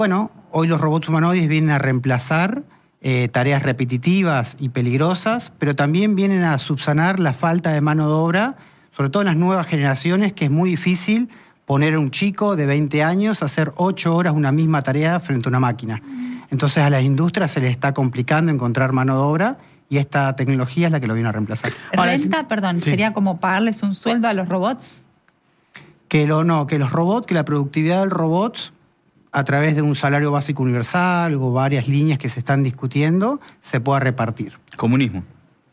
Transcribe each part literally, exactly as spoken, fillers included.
Bueno, hoy los robots humanoides vienen a reemplazar eh, tareas repetitivas y peligrosas, pero también vienen a subsanar la falta de mano de obra, sobre todo en las nuevas generaciones, que es muy difícil poner a un chico de veinte años a hacer ocho horas una misma tarea frente a una máquina. Entonces a las industrias se les está complicando encontrar mano de obra y esta tecnología es la que lo viene a reemplazar. ¿Renta, Ahora, perdón, sí. sería como pagarles un sueldo a los robots? Que lo no, que los robots, que la productividad del robot, a través de un salario básico universal o varias líneas que se están discutiendo, se pueda repartir. Comunismo.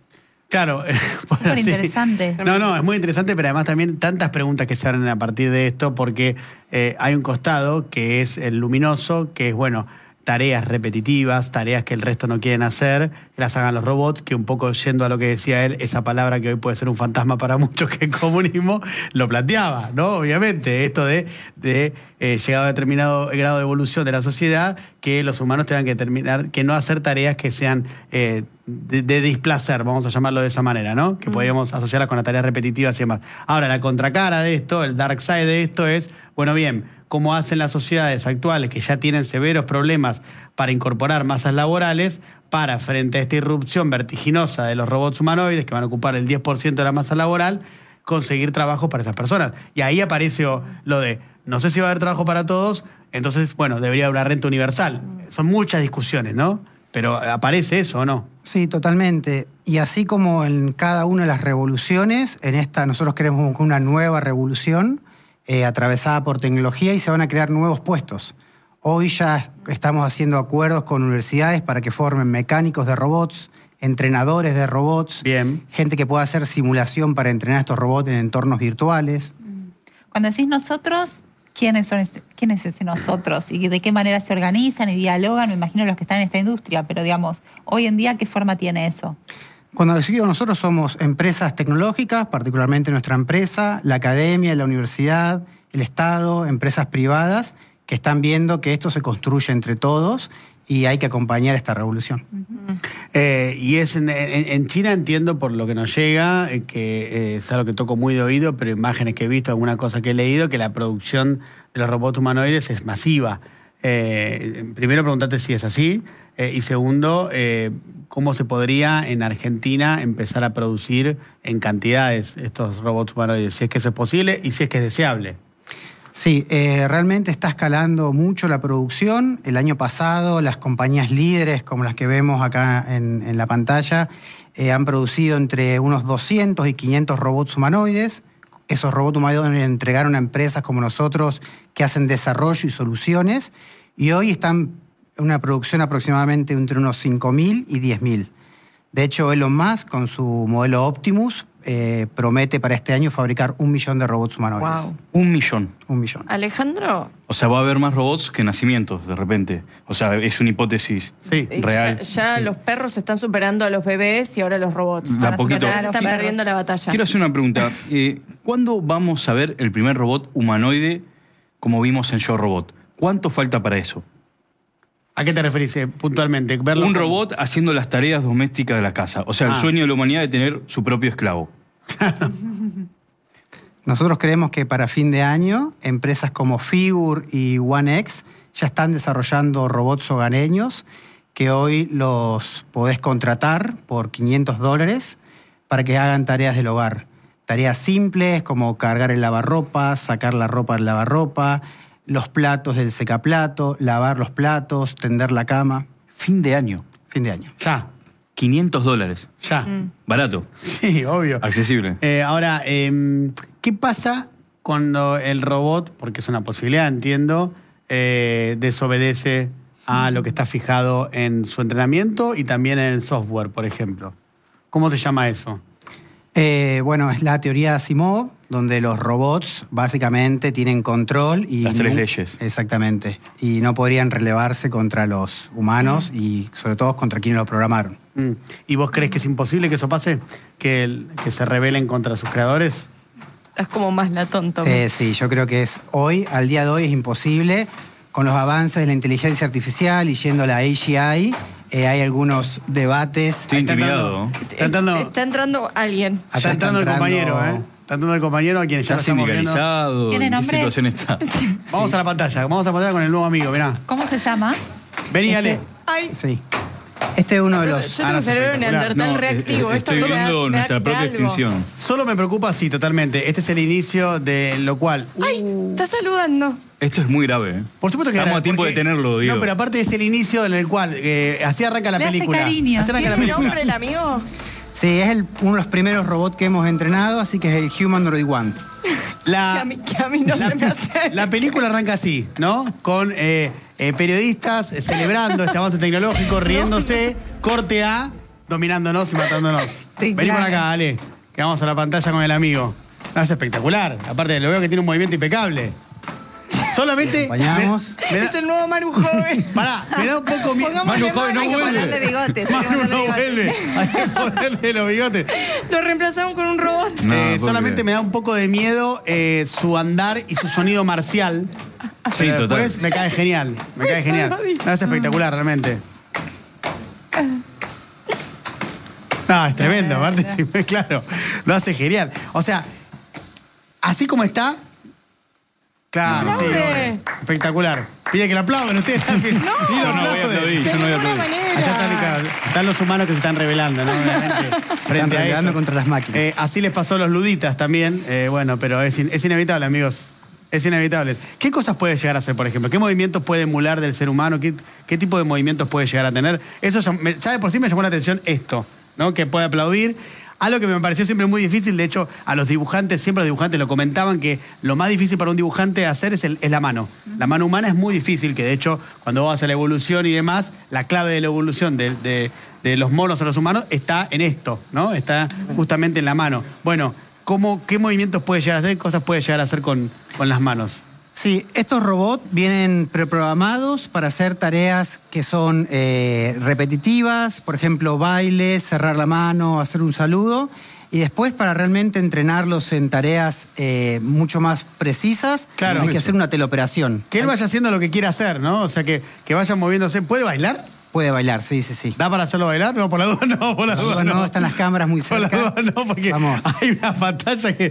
Claro. Súper interesante. No, no, es muy interesante, pero además también tantas preguntas que se abren a partir de esto, porque eh, hay un costado que es el luminoso, que es, bueno, tareas repetitivas, tareas que el resto no quieren hacer, que las hagan los robots, que un poco yendo a lo que decía él, esa palabra que hoy puede ser un fantasma para muchos, que es comunismo, lo planteaba, ¿no? Obviamente, esto de, de eh, llegado a determinado grado de evolución de la sociedad, que los humanos tengan que terminar, que no hacer tareas que sean eh, de, de displacer, vamos a llamarlo de esa manera, ¿no? Que mm. podríamos asociarlas con las tareas repetitivas y demás. Ahora, la contracara de esto, el dark side de esto es, bueno, bien, como hacen las sociedades actuales que ya tienen severos problemas para incorporar masas laborales, para, frente a esta irrupción vertiginosa de los robots humanoides, que van a ocupar el diez por ciento de la masa laboral, conseguir trabajo para esas personas. Y ahí apareció lo de, no sé si va a haber trabajo para todos, entonces, bueno, debería haber una renta universal. Son muchas discusiones, ¿no? Pero ¿aparece eso o no? Sí, totalmente. Y así como en cada una de las revoluciones, en esta nosotros queremos una nueva revolución, Eh, atravesada por tecnología, y se van a crear nuevos puestos. Hoy ya estamos haciendo acuerdos con universidades para que formen mecánicos de robots, entrenadores de robots, Bien. gente que pueda hacer simulación para entrenar estos robots en entornos virtuales. Cuando decís nosotros, ¿quiénes son este, quiénes es nosotros? ¿Y de qué manera se organizan y dialogan? Me imagino los que están en esta industria, pero digamos, hoy en día, ¿qué forma tiene eso? Cuando decimos nosotros, somos empresas tecnológicas, particularmente nuestra empresa, la academia, la universidad, el Estado, empresas privadas, que están viendo que esto se construye entre todos y hay que acompañar esta revolución. Uh-huh. eh, y es en, en, en China, entiendo por lo que nos llega, eh, que eh, es algo que toco muy de oído, pero imágenes que he visto, alguna cosa que he leído, que la producción de los robots humanoides es masiva. Eh, primero, preguntarte si es así, eh, y segundo, eh, ¿cómo se podría en Argentina empezar a producir en cantidades estos robots humanoides? Si es que eso es posible y si es que es deseable. Sí, eh, realmente está escalando mucho la producción. El año pasado las compañías líderes, como las que vemos acá en, en la pantalla, eh, han producido entre unos doscientos y quinientos robots humanoides. Esos robots humanoides entregaron a empresas como nosotros que hacen desarrollo y soluciones, y hoy están en una producción aproximadamente entre unos cinco mil y diez mil. De hecho, Elon Musk, con su modelo Optimus, eh, promete para este año fabricar un millón de robots humanoides. Wow. Un millón. Un millón. Alejandro. O sea, va a haber más robots que nacimientos, de repente. O sea, es una hipótesis sí. real. Ya, ya sí. Los perros están superando a los bebés y ahora los robots. Da poquito. Se están perdiendo la batalla. Quiero hacer una pregunta. Eh, ¿Cuándo vamos a ver el primer robot humanoide como vimos en Yo Robot? ¿Cuánto falta para eso? ¿A qué te referís eh, puntualmente? ¿Verlo un como... robot haciendo las tareas domésticas de la casa. O sea, ah. el sueño de la humanidad de tener su propio esclavo. Nosotros creemos que para fin de año, empresas como Figure y OneX ya están desarrollando robots hogareños que hoy los podés contratar por quinientos dólares para que hagan tareas del hogar. Tareas simples como cargar el lavarropa, sacar la ropa del lavarropa, los platos del secaplato, lavar los platos, tender la cama. Fin de año. Fin de año. Ya. quinientos dólares. Ya. Mm. Barato. Sí, obvio. Accesible. Eh, ahora, eh, ¿qué pasa cuando el robot, porque es una posibilidad, entiendo, eh, desobedece a lo que está fijado en su entrenamiento y también en el software, por ejemplo? ¿Cómo se llama eso? Eh, bueno, es la teoría de Asimov, donde los robots básicamente tienen control y... Las tres no, leyes. Exactamente. Y no podrían relevarse contra los humanos mm. y sobre todo contra quienes lo programaron. Mm. ¿Y vos crees que es imposible que eso pase? ¿Que, el, que se rebelen contra sus creadores? Es como más la tonta. Eh, sí, yo creo que es hoy, al día de hoy es imposible. Con los avances de la inteligencia artificial y yendo a la A G I... Eh, hay algunos debates. Estoy intimidado. Está entrando, está entrando alguien. Está entrando, entrando el compañero, ¿eh? tanto del compañero a quienes ya Está lo estamos viendo. sindicalizado. ¿Tiene ¿En qué nombre? situación está? Vamos a la pantalla, vamos a la pantalla con el nuevo amigo, mirá. ¿Cómo se llama? Vení, Ale. Este- Ay, Sí. Este es uno de los... yo Ah, tengo no, un cerebro espectacular. neandertal No, reactivo. eh, Esto estoy me da- viendo me da- nuestra me da propia algo. extinción. Solo me preocupa, sí, totalmente. Este es el inicio de lo cual... Ay, está saludando. Esto es muy grave. ¿eh? Por supuesto que Estamos era, a tiempo porque- de tenerlo, Diego. No, pero aparte es el inicio en el cual eh, así arranca la Le hace película. cariño. Así arranca la ¿Tiene película. nombre el amigo? Sí, es el- uno de los primeros robots que hemos entrenado, así que es el Humanoid One. La, Que a mí, que a mí no la, se me hace. la película arranca así, ¿no? Con eh, eh, periodistas eh, celebrando este avance tecnológico, riéndose, corte A, dominándonos y matándonos. Sí, Vení por claro. acá, Ale, que vamos a la pantalla con el amigo. No, es espectacular. Aparte, lo veo que tiene un movimiento impecable. Solamente. Acompañamos. Me, me Es da, el nuevo Manu joven. pará, me da un poco miedo. Pongámosle Manu joven no Hay que vuelve. ponerle bigotes. hay que Manu ponerle no bigotes. vuelve. Hay que ponerle los bigotes. Lo reemplazamos con un robot. No, Eh, porque- solamente me da un poco de miedo eh, su andar y su sonido marcial. Sí, Pero total. después me cae genial. Me cae genial. No, es espectacular, realmente. No, es tremendo, aparte, sí, claro. Lo hace genial. O sea, así como está. Claro, sí. Aplaude. no, espectacular. Pide que lo aplauden ustedes. No, Yo no voy a aplaudir, yo no voy a aplaudir. Allá están, claro, están los humanos que se están rebelando, ¿no? Obviamente, frente a rebelando esto. contra las máquinas. Eh, así les pasó a los luditas también. Eh, bueno, pero es, in- es inevitable, amigos. Es inevitable. ¿Qué cosas puede llegar a hacer, por ejemplo? ¿Qué movimientos puede emular del ser humano? ¿Qué, qué tipo de movimientos puede llegar a tener? Eso ya, me- ya de por sí me llamó la atención esto, ¿no? Que puede aplaudir. Algo que me pareció siempre muy difícil, de hecho, a los dibujantes, siempre los dibujantes lo comentaban, que lo más difícil para un dibujante hacer es, el- es la mano. La mano humana es muy difícil, que de hecho, cuando vos haces la evolución y demás, la clave de la evolución de, de- de los monos a los humanos está en esto, ¿no? Está justamente en la mano. Bueno, ¿cómo, ¿qué movimientos puede llegar a hacer? ¿Qué cosas puede llegar a hacer con, con las manos? Sí, estos robots vienen preprogramados para hacer tareas que son eh, repetitivas, por ejemplo, baile, cerrar la mano, hacer un saludo, y después para realmente entrenarlos en tareas eh, mucho más precisas, Claro. hay que hacer una teleoperación. Que él vaya haciendo lo que quiera hacer, ¿no? O sea, que, que vaya moviéndose. ¿Puede bailar? Puede bailar, sí, sí, sí. ¿Da para hacerlo bailar? No, por la duda no, por la duda No, no. no, están las cámaras muy Por la cerca. duda no, porque Vamos. hay una pantalla que.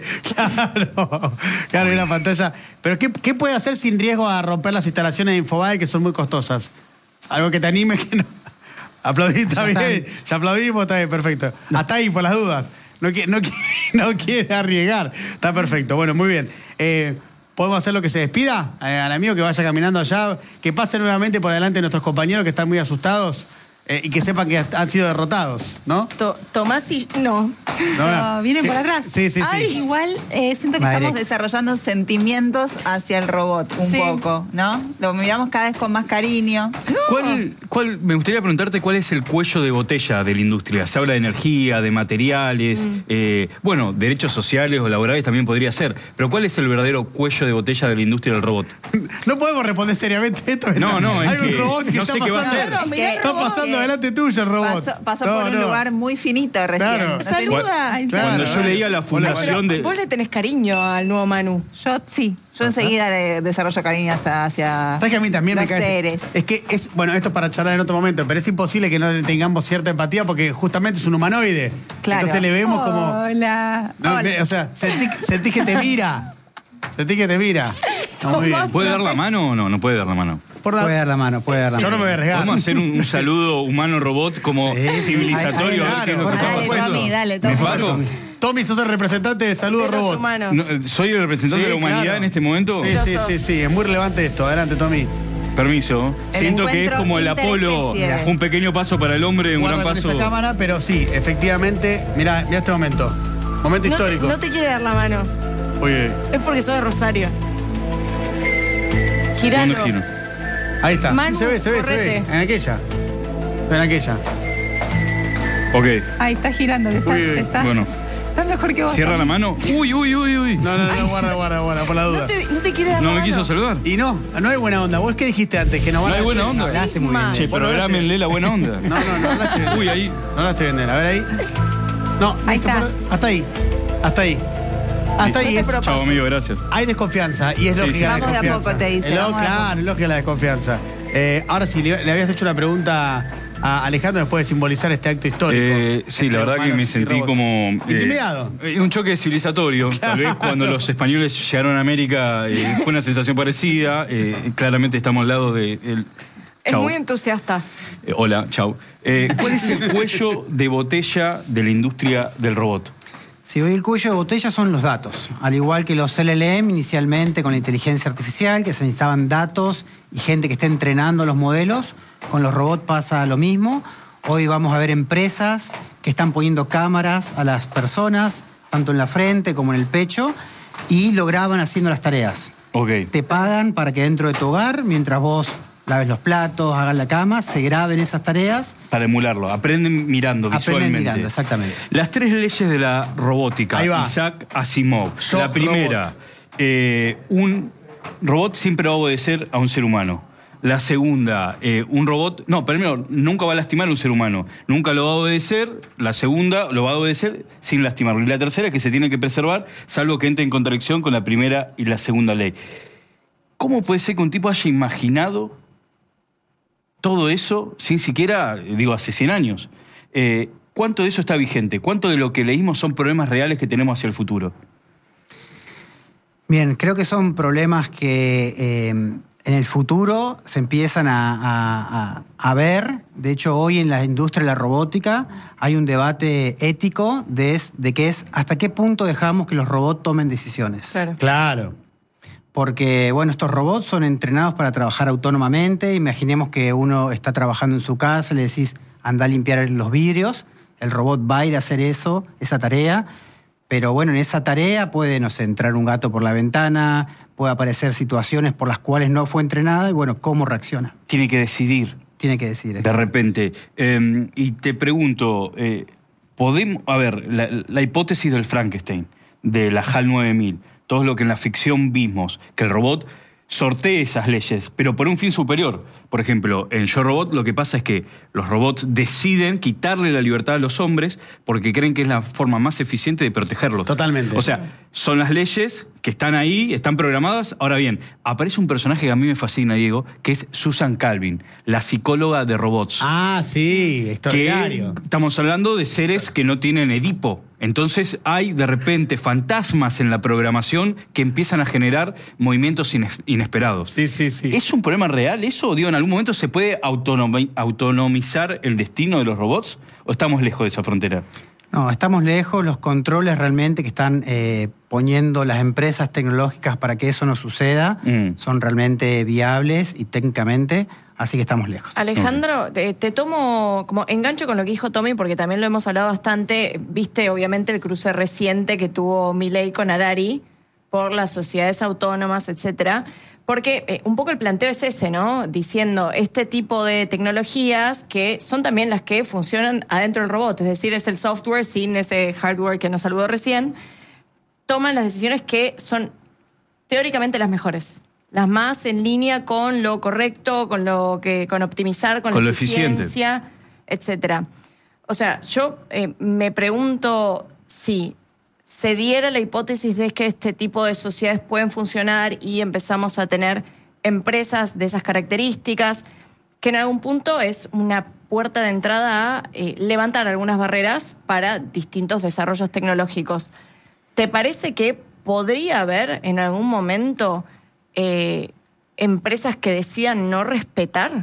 Claro, claro, hay una pantalla. Pero ¿qué, qué puede hacer sin riesgo a romper las instalaciones de Infobae que son muy costosas? Algo que te anime, que no. Aplaudí, está Ya bien. Ya aplaudimos, está bien, perfecto. Hasta ahí, por las dudas. No, qui- no, qui- no quiere arriesgar. Está perfecto. Bueno, muy bien. Eh, ¿Podemos hacer lo que se despida? Eh, al amigo que vaya caminando allá, que pase nuevamente por delante nuestros compañeros que están muy asustados eh, y que sepan que han sido derrotados, ¿no? To- Tomás y... No. No, No, no. vienen ¿Qué? por atrás. Sí, sí, sí. Ay, igual eh, siento que Madre. estamos desarrollando sentimientos hacia el robot un Sí. poco, ¿no? Lo miramos cada vez con más cariño. ¿Cuál, cuál, me gustaría preguntarte cuál es el cuello de botella de la industria. Se habla de energía, de materiales, Mm. eh, bueno, derechos sociales o laborales también podría ser. Pero ¿cuál es el verdadero cuello de botella de la industria del robot? No podemos responder seriamente esto. No, no, es Hay un que robot que no está sé qué va a pasando, hacer. Claro, mirá el está robot pasando que delante tuyo el robot. Pasó, pasó No, por un no. lugar muy finito recién. Claro. No tiene- Saluda. Ay, Claro. Cuando yo eh. leía la Pero fundación de... vos le tenés cariño al nuevo Manu. Yo sí, yo enseguida le desarrollo cariño hasta hacia ¿Sabes que a mí también los me cae? seres. Es que es, bueno, esto es para charlar en otro momento, pero es imposible que no le tengamos cierta empatía porque justamente es un humanoide. Claro. Entonces le vemos como. Hola. No, Hola. ve- o sea, sentí, sentí que te mira. Sentí que te mira. Está muy bien. ¿Puede dar la mano o no? No puede dar la mano. Por la- Puede dar la mano, puede dar la Yo no mano. me voy a arriesgar. ¿Podemos hacer un, un saludo humano-robot como Sí, sí. civilizatorio? Ay, a ver qué es lo que claro. está Dale, pasando? Tommy, dale, ¿Me Tommy. paro? Tommy, sos el representante del saludo De los robot. humanos. No, eh, ¿Soy el representante Sí, de la humanidad claro. en este momento? Sí, sí, sí, sí, es muy relevante esto. Adelante, Tommy. Permiso. El Siento que es encuentro como el Apolo, interespecie. un pequeño paso para el hombre, un Guarda gran con paso. esa cámara, pero sí, efectivamente. Mira, mira este momento. Momento No te, histórico. no te quiere dar la mano. Oye, Es porque sos de Rosario. ¿Cuándo Giralo. giro? ahí está. Manu, Sí, se ve, se ve, se ve. correte. En aquella. En aquella. Ok. Ahí está girando, te está, Uy, uy, te está, bueno. está mejor que vos. Cierra la Tommy. mano. Uy, uy, uy, uy. No, no, no, guarda, guarda, guarda, por la duda. No te, no te quiere dar No la me mano. quiso saludar. Y no, no hay buena onda. ¿Vos qué dijiste antes? Que no van No a hay buena onda. Hablaste muy bien. Che, Por lo programenle la buena onda. No, no, no hablaste bien. Uy, ahí. No hablaste bien de él. A ver ahí. No, Ahí listo, está. por- hasta ahí. Hasta ahí. Hasta ahí. Listo. Es, Chao, amigo, gracias. hay desconfianza y es Sí, lógica sí. la Vamos de a desconfianza. poco, te dice, Es lo- vamos de a claro, es lógica la desconfianza. Eh, ahora sí, le, le habías hecho una pregunta a Alejandro después de simbolizar este acto histórico. Eh, sí, la verdad que me sentí como... eh, Intimidado. eh, un choque civilizatorio. Claro. Tal vez cuando los españoles llegaron a América eh, fue una sensación parecida. Eh, claramente estamos al lado de... El... Es Chau. muy entusiasta. Eh, hola, chau. Eh, ¿Cuál es el cuello de botella de la industria del robot? Sí, hoy el cuello de botella son los datos. Al igual que los L L M inicialmente con la inteligencia artificial, que se necesitaban datos y gente que esté entrenando los modelos, con los robots pasa lo mismo. Hoy vamos a ver empresas que están poniendo cámaras a las personas, tanto en la frente como en el pecho, y lo graban haciendo las tareas. Okay. Te pagan para que dentro de tu hogar, mientras vos laves los platos, hagas la cama, se graben esas tareas. Para emularlo. Aprenden mirando Aprenden visualmente. mirando, exactamente. Las tres leyes de la robótica. Ahí va. Isaac Asimov. Yo, la primera, eh, un robot siempre va a obedecer a un ser humano. La segunda, eh, un robot... No, primero, nunca va a lastimar a un ser humano. Nunca lo va a obedecer. La segunda, lo va a obedecer sin lastimarlo. Y la tercera, que se tiene que preservar, salvo que entre en contradicción con la primera y la segunda ley. ¿Cómo puede ser que un tipo haya imaginado todo eso sin siquiera, digo, hace cien años? Eh, ¿Cuánto de eso está vigente? ¿Cuánto de lo que leímos son problemas reales que tenemos hacia el futuro? Bien, creo que son problemas que eh, en el futuro se empiezan a, a, a, a ver. De hecho, hoy en la industria de la robótica hay un debate ético de, es, de qué es hasta qué punto dejamos que los robots tomen decisiones. Claro. Claro. Porque, bueno, estos robots son entrenados para trabajar autónomamente. Imaginemos que uno está trabajando en su casa, le decís, anda a limpiar los vidrios. El robot va a ir a hacer eso, esa tarea. Pero, bueno, en esa tarea puede, no sé, entrar un gato por la ventana, puede aparecer situaciones por las cuales no fue entrenada y, bueno, ¿cómo reacciona? Tiene que decidir. Tiene que decir. De repente. Eh, y te pregunto, eh, podemos... A ver, la, la hipótesis del Frankenstein, de la HAL nueve mil... todo lo que en la ficción vimos, que el robot sortee esas leyes, pero por un fin superior. Por ejemplo, en Yo Robot lo que pasa es que los robots deciden quitarle la libertad a los hombres porque creen que es la forma más eficiente de protegerlos. Totalmente. O sea, son las leyes que están ahí, están programadas. Ahora bien, aparece un personaje que a mí me fascina, Diego, que es Susan Calvin, la psicóloga de robots. Ah, sí, extraordinario. Que estamos hablando de seres que no tienen Edipo. Entonces hay de repente fantasmas en la programación que empiezan a generar movimientos inesperados. Sí, sí, sí. ¿Es un problema real eso? Digo, ¿en algún momento se puede autonomi- autonomizar el destino de los robots? ¿O estamos lejos de esa frontera? No, estamos lejos. Los controles realmente que están eh, poniendo las empresas tecnológicas para que eso no suceda mm. son realmente viables y técnicamente, así que estamos lejos. Alejandro, te, te tomo como engancho con lo que dijo Tommy, porque también lo hemos hablado bastante. Viste, obviamente, el cruce reciente que tuvo Milei con Harari por las sociedades autónomas, etcétera. Porque eh, un poco el planteo es ese, ¿no? Diciendo este tipo de tecnologías que son también las que funcionan adentro del robot, es decir, es el software sin ese hardware que nos saludó recién, toman las decisiones que son teóricamente las mejores, las más en línea con lo correcto, con lo que, con optimizar, con, con la lo eficiencia, eficiente, etcétera. O sea, yo eh, me pregunto si se diera la hipótesis de que este tipo de sociedades pueden funcionar y empezamos a tener empresas de esas características, que en algún punto es una puerta de entrada a eh, levantar algunas barreras para distintos desarrollos tecnológicos. ¿Te parece que podría haber en algún momento eh, empresas que decidan no respetar?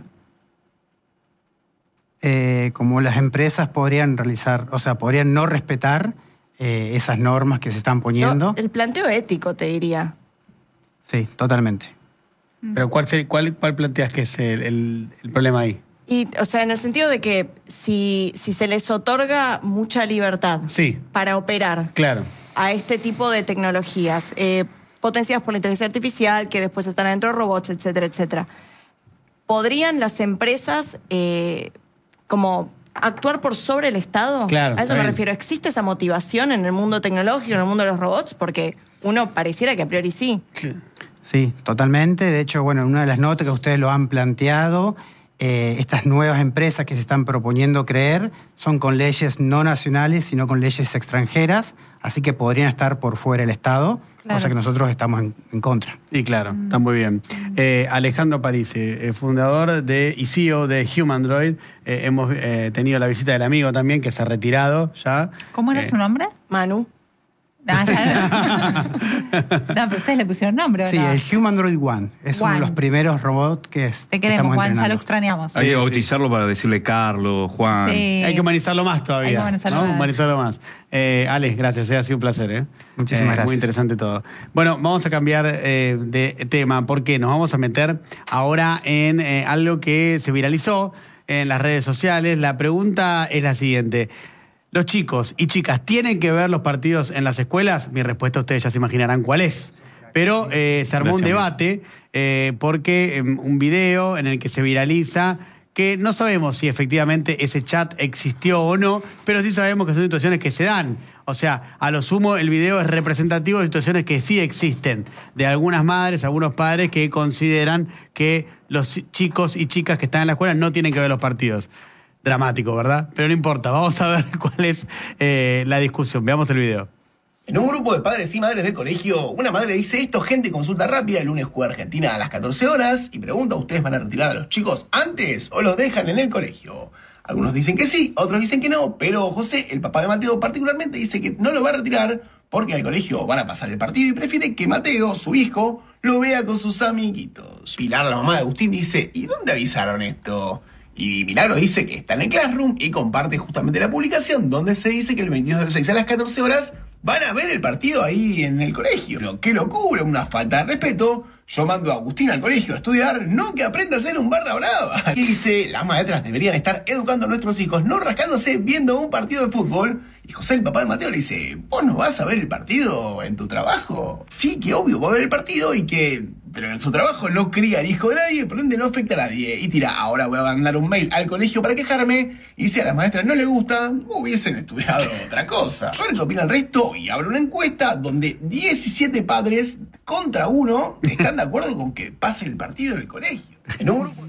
Eh, como las empresas podrían realizar, o sea, podrían no respetar Eh, esas normas que se están poniendo. No, el planteo ético, te diría. Sí, totalmente. Pero ¿cuál, sería, cuál, cuál planteas que es el, el, el problema ahí? Y, o sea, en el sentido de que si, si se les otorga mucha libertad sí. para operar claro. a este tipo de tecnologías, eh, potenciadas por la inteligencia artificial, que después están adentro de robots, etcétera, etcétera, ¿podrían las empresas eh, como actuar por sobre el Estado? Claro, a eso me bien. refiero. ¿Existe esa motivación en el mundo tecnológico, en el mundo de los robots? Porque uno pareciera que a priori sí. Sí, totalmente. De hecho, bueno, en una de las notas que ustedes lo han planteado, eh, estas nuevas empresas que se están proponiendo creer son con leyes no nacionales, sino con leyes extranjeras, así que podrían estar por fuera del Estado, claro. cosa que nosotros estamos en, en contra. Y claro, mm. está muy bien. Eh, Alejandro Parisi, eh, fundador de, y C E O de Humandroid. Eh, hemos eh, tenido la visita del amigo también, que se ha retirado ya. ¿Cómo era Eh, su nombre? Manu. No, ya no. No, pero ustedes le pusieron nombre, ¿o Sí, no? el Humandroid One. Es uno One. de los primeros robots que es, Te queremos, estamos Juan, ya lo entrenando. extrañamos. Hay Sí, que sí. bautizarlo para decirle Carlos, Juan. Sí. Hay que humanizarlo más todavía. Hay que humanizarlo ¿no? más. Humanizarlo más. Eh, Ale, gracias, eh, ha sido un placer. ¿eh? Muchísimas Eh, gracias. Muy interesante todo. Bueno, vamos a cambiar eh, de tema porque nos vamos a meter ahora en eh, algo que se viralizó en las redes sociales. La pregunta es la siguiente. ¿Los chicos y chicas tienen que ver los partidos en las escuelas? Mi respuesta ustedes ya se imaginarán cuál es. Pero eh, se armó un Gracias, debate eh, porque eh, un video en el que se viraliza que no sabemos si efectivamente ese chat existió o no, pero sí sabemos que son situaciones que se dan. O sea, a lo sumo el video es representativo de situaciones que sí existen, de algunas madres, algunos padres que consideran que los chicos y chicas que están en la escuela no tienen que ver los partidos. Dramático, ¿verdad? Pero no importa, vamos a ver cuál es eh, la discusión. Veamos el video. En un grupo de padres y madres del colegio, una madre dice esto, gente, consulta rápida, el lunes juega Argentina a las catorce horas y pregunta, ¿ustedes van a retirar a los chicos antes o los dejan en el colegio? Algunos dicen que sí, otros dicen que no, pero José, el papá de Mateo particularmente, dice que no lo va a retirar porque en el colegio van a pasar el partido y prefiere que Mateo, su hijo, lo vea con sus amiguitos. Pilar, la mamá de Agustín, dice, ¿y dónde avisaron esto? Y Milagro dice que está en el Classroom y comparte justamente la publicación donde se dice que el veintidós de los seis a las catorce horas van a ver el partido ahí en el colegio. Pero qué locura, una falta de respeto. Yo mando a Agustín al colegio a estudiar, no que aprenda a ser un barra brava. Y dice, las maestras deberían estar educando a nuestros hijos, no rascándose viendo un partido de fútbol. Y José, el papá de Mateo, le dice, ¿vos no vas a ver el partido en tu trabajo? Sí, que obvio, va a ver el partido y que... Pero en su trabajo no cría el hijo de nadie, por ende no afecta a nadie. Y tira, ahora voy a mandar un mail al colegio para quejarme. Y si a las maestras no les gusta, hubiesen estudiado otra cosa. A ver qué opina el resto. Y abre una encuesta donde diecisiete padres contra uno están de acuerdo con que pase el partido en el colegio. En un grupo...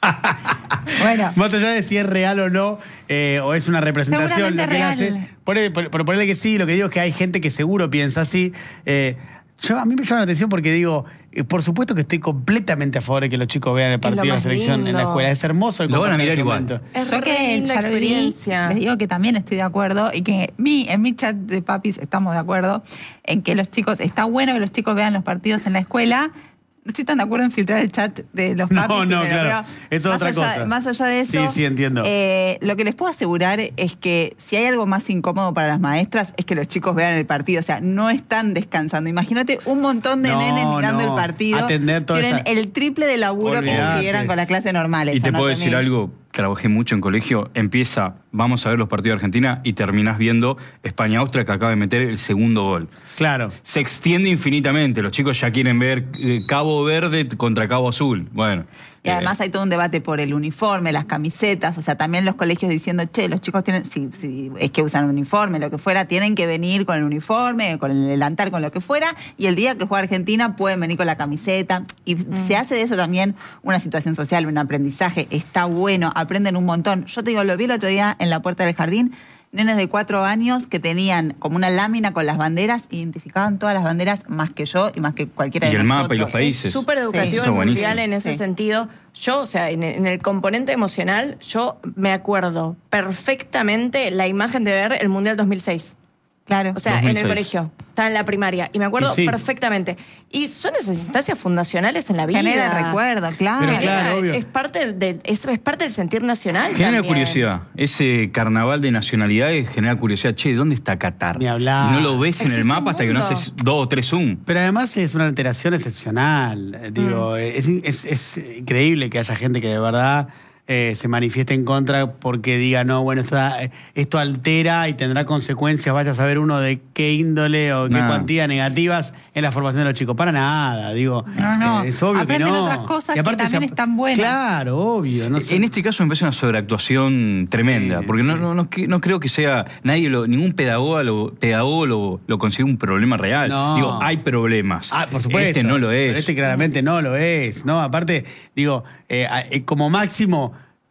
Bueno, Más allá de si es real o no, eh, o es una representación lo que él Seguramente hace. real. Por, por, por ponerle que sí, lo que digo es que hay gente que seguro piensa así. Eh, yo, a mí me llama la atención porque digo, eh, por supuesto que estoy completamente a favor de que los chicos vean el partido de la más selección en la lindo. escuela. Es hermoso. Lo van a compartir mirar ese igual. momento. Es yo re que linda ya lo vi, experiencia. les digo que también estoy de acuerdo y que mi, en mi chat de papis estamos de acuerdo en que los chicos, está bueno que los chicos vean los partidos en la escuela. No estoy tan de acuerdo en filtrar el chat de los No, papis. no, pero- claro. pero Eso es más otra allá- cosa. Más allá de eso, Sí, sí, entiendo. eh, lo que les puedo asegurar es que si hay algo más incómodo para las maestras es que los chicos vean el partido. O sea, no están descansando. Imagínate un montón de No, nenes mirando no. el partido. Atender toda Tienen esa- el triple de laburo que Olvídate. si estuvieran con la clase normal. Y Eso te no puedo te decir miento. algo, trabajé mucho en colegio, empieza, vamos a ver los partidos de Argentina y terminás viendo España-Austria que acaba de meter el segundo gol. Claro. Se extiende infinitamente, los chicos ya quieren ver eh, Cabo Verde contra Cabo Azul. Bueno. Y además hay todo un debate por el uniforme, las camisetas, o sea, también los colegios diciendo, che, los chicos tienen, si, si es que usan uniforme, lo que fuera, tienen que venir con el uniforme, con el delantal, con lo que fuera, y el día que juega Argentina pueden venir con la camiseta. Y se hace de eso también una situación social, un aprendizaje, está bueno, aprenden un montón. Yo te digo, lo vi el otro día en la puerta del jardín, nenes de cuatro años que tenían como una lámina con las banderas, identificaban todas las banderas más que yo y más que cualquiera Y de el nosotros. mapa y los países. Súper Sí. educativo Está y buenísimo. mundial en ese Sí. sentido. Yo, o sea, en, en el componente emocional, yo me acuerdo perfectamente la imagen de ver el Mundial dos mil seis. Claro. O sea, dos mil en seis. el colegio. Estaba en la primaria. Y me acuerdo Y sí. perfectamente. Y son esas instancias fundacionales en la vida. Genera el recuerdo, claro. Pero Genera- claro, obvio. es, parte del, del- es, es parte del sentir nacional. Genera también. curiosidad. Ese carnaval de nacionalidades genera curiosidad. Che, ¿dónde está Qatar? Ni hablar. Y no lo ves en Existe el mapa un hasta que no mundo. haces dos o tres zoom. Pero además es una alteración excepcional. Eh, Digo, es, es- es increíble que haya gente que de verdad eh, se manifieste en contra porque diga, no, bueno, esto, da- esto altera y tendrá consecuencias, vaya a saber uno de qué índole o qué Nada. cuantía negativas en la formación de los chicos. Para nada, digo. No, no. eh, es obvio Aprenden que no. otras cosas Y aparte que también se- están buenas. Claro, obvio. No sé. En este caso me parece una sobreactuación tremenda, Sí, porque sí. No, no, no, que- no creo que sea, nadie lo, ningún pedagogo lo, pedagogo lo, lo considera un problema real. No. Digo, hay problemas. Ah, por supuesto. Este no lo Pero es. este claramente no lo es, ¿no? Aparte, digo, eh, eh, como máximo,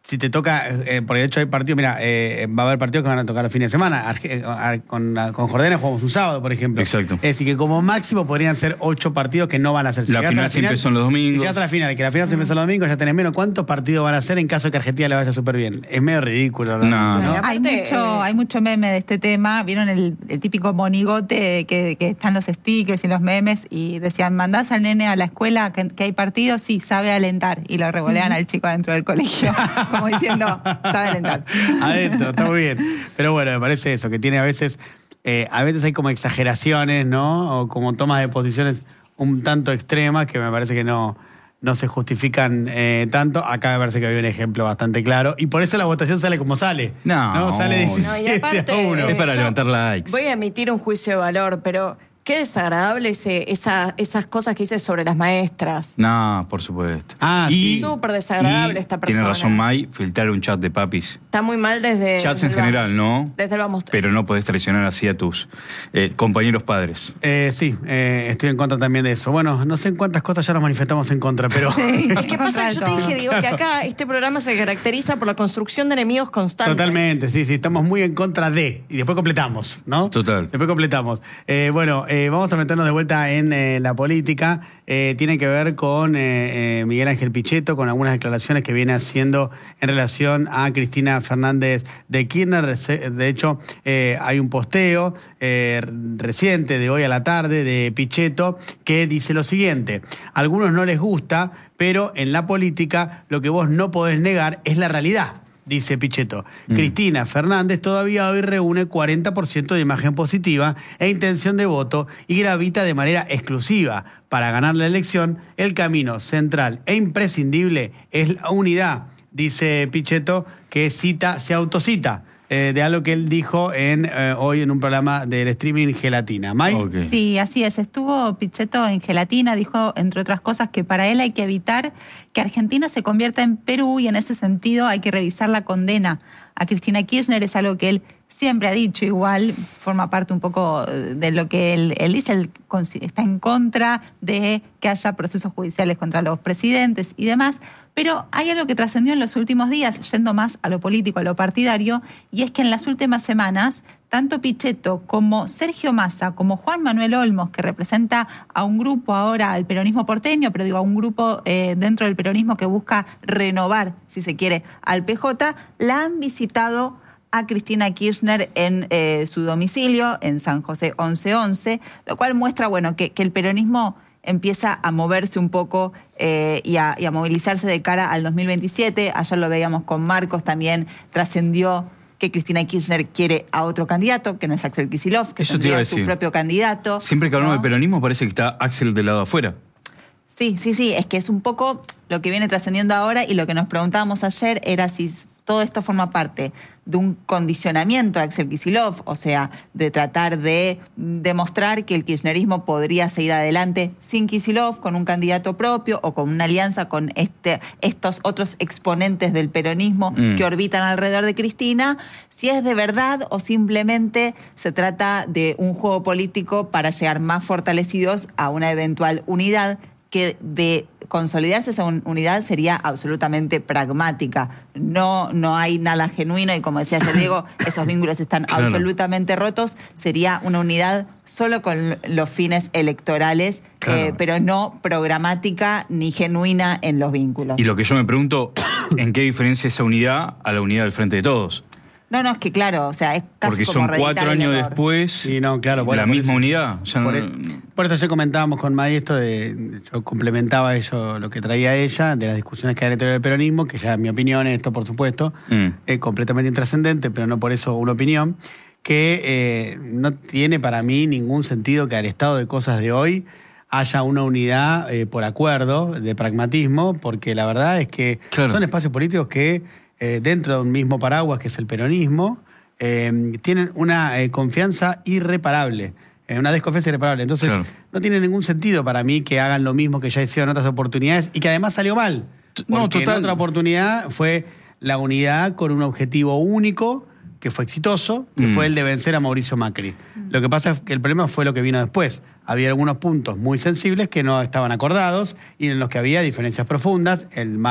si te toca, eh, porque de hecho hay partidos, mira, eh, va a haber partidos que van a tocar los fines de semana. Arge, a, con, con Jordania jugamos un sábado, por ejemplo. Exacto. Es decir, que como máximo podrían ser ocho partidos que no van a ser. Si la final siempre son los domingos. Si llegas a la final, que la final siempre son los domingos, ya tenés menos. ¿Cuántos partidos van a ser en caso de que Argentina le vaya súper bien? Es medio ridículo. No, ¿no? no. Hay Aparte, mucho, eh, hay mucho meme de este tema. ¿Vieron el, el típico monigote que, que están los stickers y los memes? Y decían, ¿mandás al nene a la escuela que, que hay partidos? Sí, sabe alentar. Y lo revolean al chico adentro del colegio. Como diciendo, sabe alentar. Adentro, está muy bien. Pero bueno, me parece eso, que tiene a veces, eh, a veces hay como exageraciones, ¿no? O como tomas de posiciones un tanto extremas que me parece que no, no se justifican eh, tanto. Acá me parece que hay un ejemplo bastante claro. Y por eso la votación sale como sale. No. Sale No, y diecisiete aparte, a uno. Es para yo levantar likes. Voy a emitir un juicio de valor, pero qué desagradable ese, esa, esas cosas que dices sobre las maestras. No, por supuesto. Ah, sí. Súper desagradable y esta persona. Tiene razón May, filtrar un chat de papis. Está muy mal desde... Chats desde en el general, vamos. ¿no? Desde el vamos. Pero no podés traicionar así a tus eh, compañeros padres. Eh, sí, eh, estoy en contra también de eso. Bueno, no sé en cuántas cosas ya nos manifestamos en contra, pero... Sí, Es que pasa, yo te todo. dije, digo, que acá este programa se caracteriza por la construcción de enemigos constantes. Totalmente, sí, sí, estamos muy en contra de. Y después completamos, ¿no? Total. Después completamos. Eh, bueno, eh, vamos a meternos de vuelta en eh, la política. Eh, tiene que ver con eh, eh, Miguel Ángel Pichetto, con algunas declaraciones que viene haciendo en relación a Cristina Fernández de Kirchner. De hecho, eh, hay un posteo eh, reciente de hoy a la tarde de Pichetto que dice lo siguiente: a algunos no les gusta, pero en la política lo que vos no podés negar es la realidad. Dice Pichetto. Mm. Cristina Fernández todavía hoy reúne cuarenta por ciento de imagen positiva e intención de voto y gravita de manera exclusiva. Para ganar la elección, el camino central e imprescindible es la unidad, dice Pichetto, que cita, se autocita. Eh, de algo que él dijo en, eh, hoy en un programa del streaming Gelatina. ¿May? Okay. Sí, así es. Estuvo Pichetto en Gelatina, dijo, entre otras cosas, que para él hay que evitar que Argentina se convierta en Perú y en ese sentido hay que revisar la condena a Cristina Kirchner. Es algo que él siempre ha dicho, igual forma parte un poco de lo que él, él dice. Él está en contra de que haya procesos judiciales contra los presidentes y demás. Pero hay algo que trascendió en los últimos días, yendo más a lo político, a lo partidario, y es que en las últimas semanas, tanto Pichetto como Sergio Massa, como Juan Manuel Olmos, que representa a un grupo ahora, al peronismo porteño, pero digo, a un grupo eh, dentro del peronismo que busca renovar, si se quiere, al P J, la han visitado a Cristina Kirchner en eh, su domicilio, en San José once once, lo cual muestra, bueno, que, que el peronismo empieza a moverse un poco eh, y, a, y a movilizarse de cara al dos mil veintisiete. Ayer lo veíamos con Marcos, también trascendió que Cristina Kirchner quiere a otro candidato, que no es Axel Kicillof, que Eso te iba a tendría su decir. propio candidato. Siempre que hablamos ¿no? de peronismo parece que está Axel del lado afuera. Sí, sí, sí, es que es un poco lo que viene trascendiendo ahora, y lo que nos preguntábamos ayer era si todo esto forma parte de un condicionamiento a Axel Kicillof, o sea, de tratar de demostrar que el kirchnerismo podría seguir adelante sin Kicillof, con un candidato propio o con una alianza con este, estos otros exponentes del peronismo mm. que orbitan alrededor de Cristina, si es de verdad o simplemente se trata de un juego político para llegar más fortalecidos a una eventual unidad, que de consolidarse esa unidad sería absolutamente pragmática. No, no hay nada genuino y, como decía ayer Diego, esos vínculos están claro. absolutamente rotos. Sería una unidad solo con los fines electorales, claro. eh, pero no programática ni genuina en los vínculos. Y lo que yo me pregunto, ¿en qué diferencia esa unidad a la unidad del Frente de Todos? No, no, es que claro, o sea, es casi Porque como son cuatro años después sí, no, claro, bueno, la misma eso, unidad. O sea, por, no, el, por eso ayer comentábamos con May esto de, yo complementaba eso, lo que traía ella, de las discusiones que hay en el interior del peronismo, que ya en mi opinión, esto por supuesto, mm. es completamente intrascendente, pero no por eso una opinión, que eh, no tiene para mí ningún sentido que al estado de cosas de hoy haya una unidad eh, por acuerdo, de pragmatismo, porque la verdad es que claro. son espacios políticos que Eh, dentro de un mismo paraguas que es el peronismo, eh, tienen una eh, confianza irreparable, eh, una desconfianza irreparable. Entonces, claro. no tiene ningún sentido para mí que hagan lo mismo que ya hicieron en otras oportunidades y que además salió mal. No, porque total. en otra oportunidad fue la unidad con un objetivo único, que fue exitoso, que mm. fue el de vencer a Mauricio Macri. Mm. Lo que pasa es que el problema fue lo que vino después. Había algunos puntos muy sensibles que no estaban acordados y en los que había diferencias profundas. El más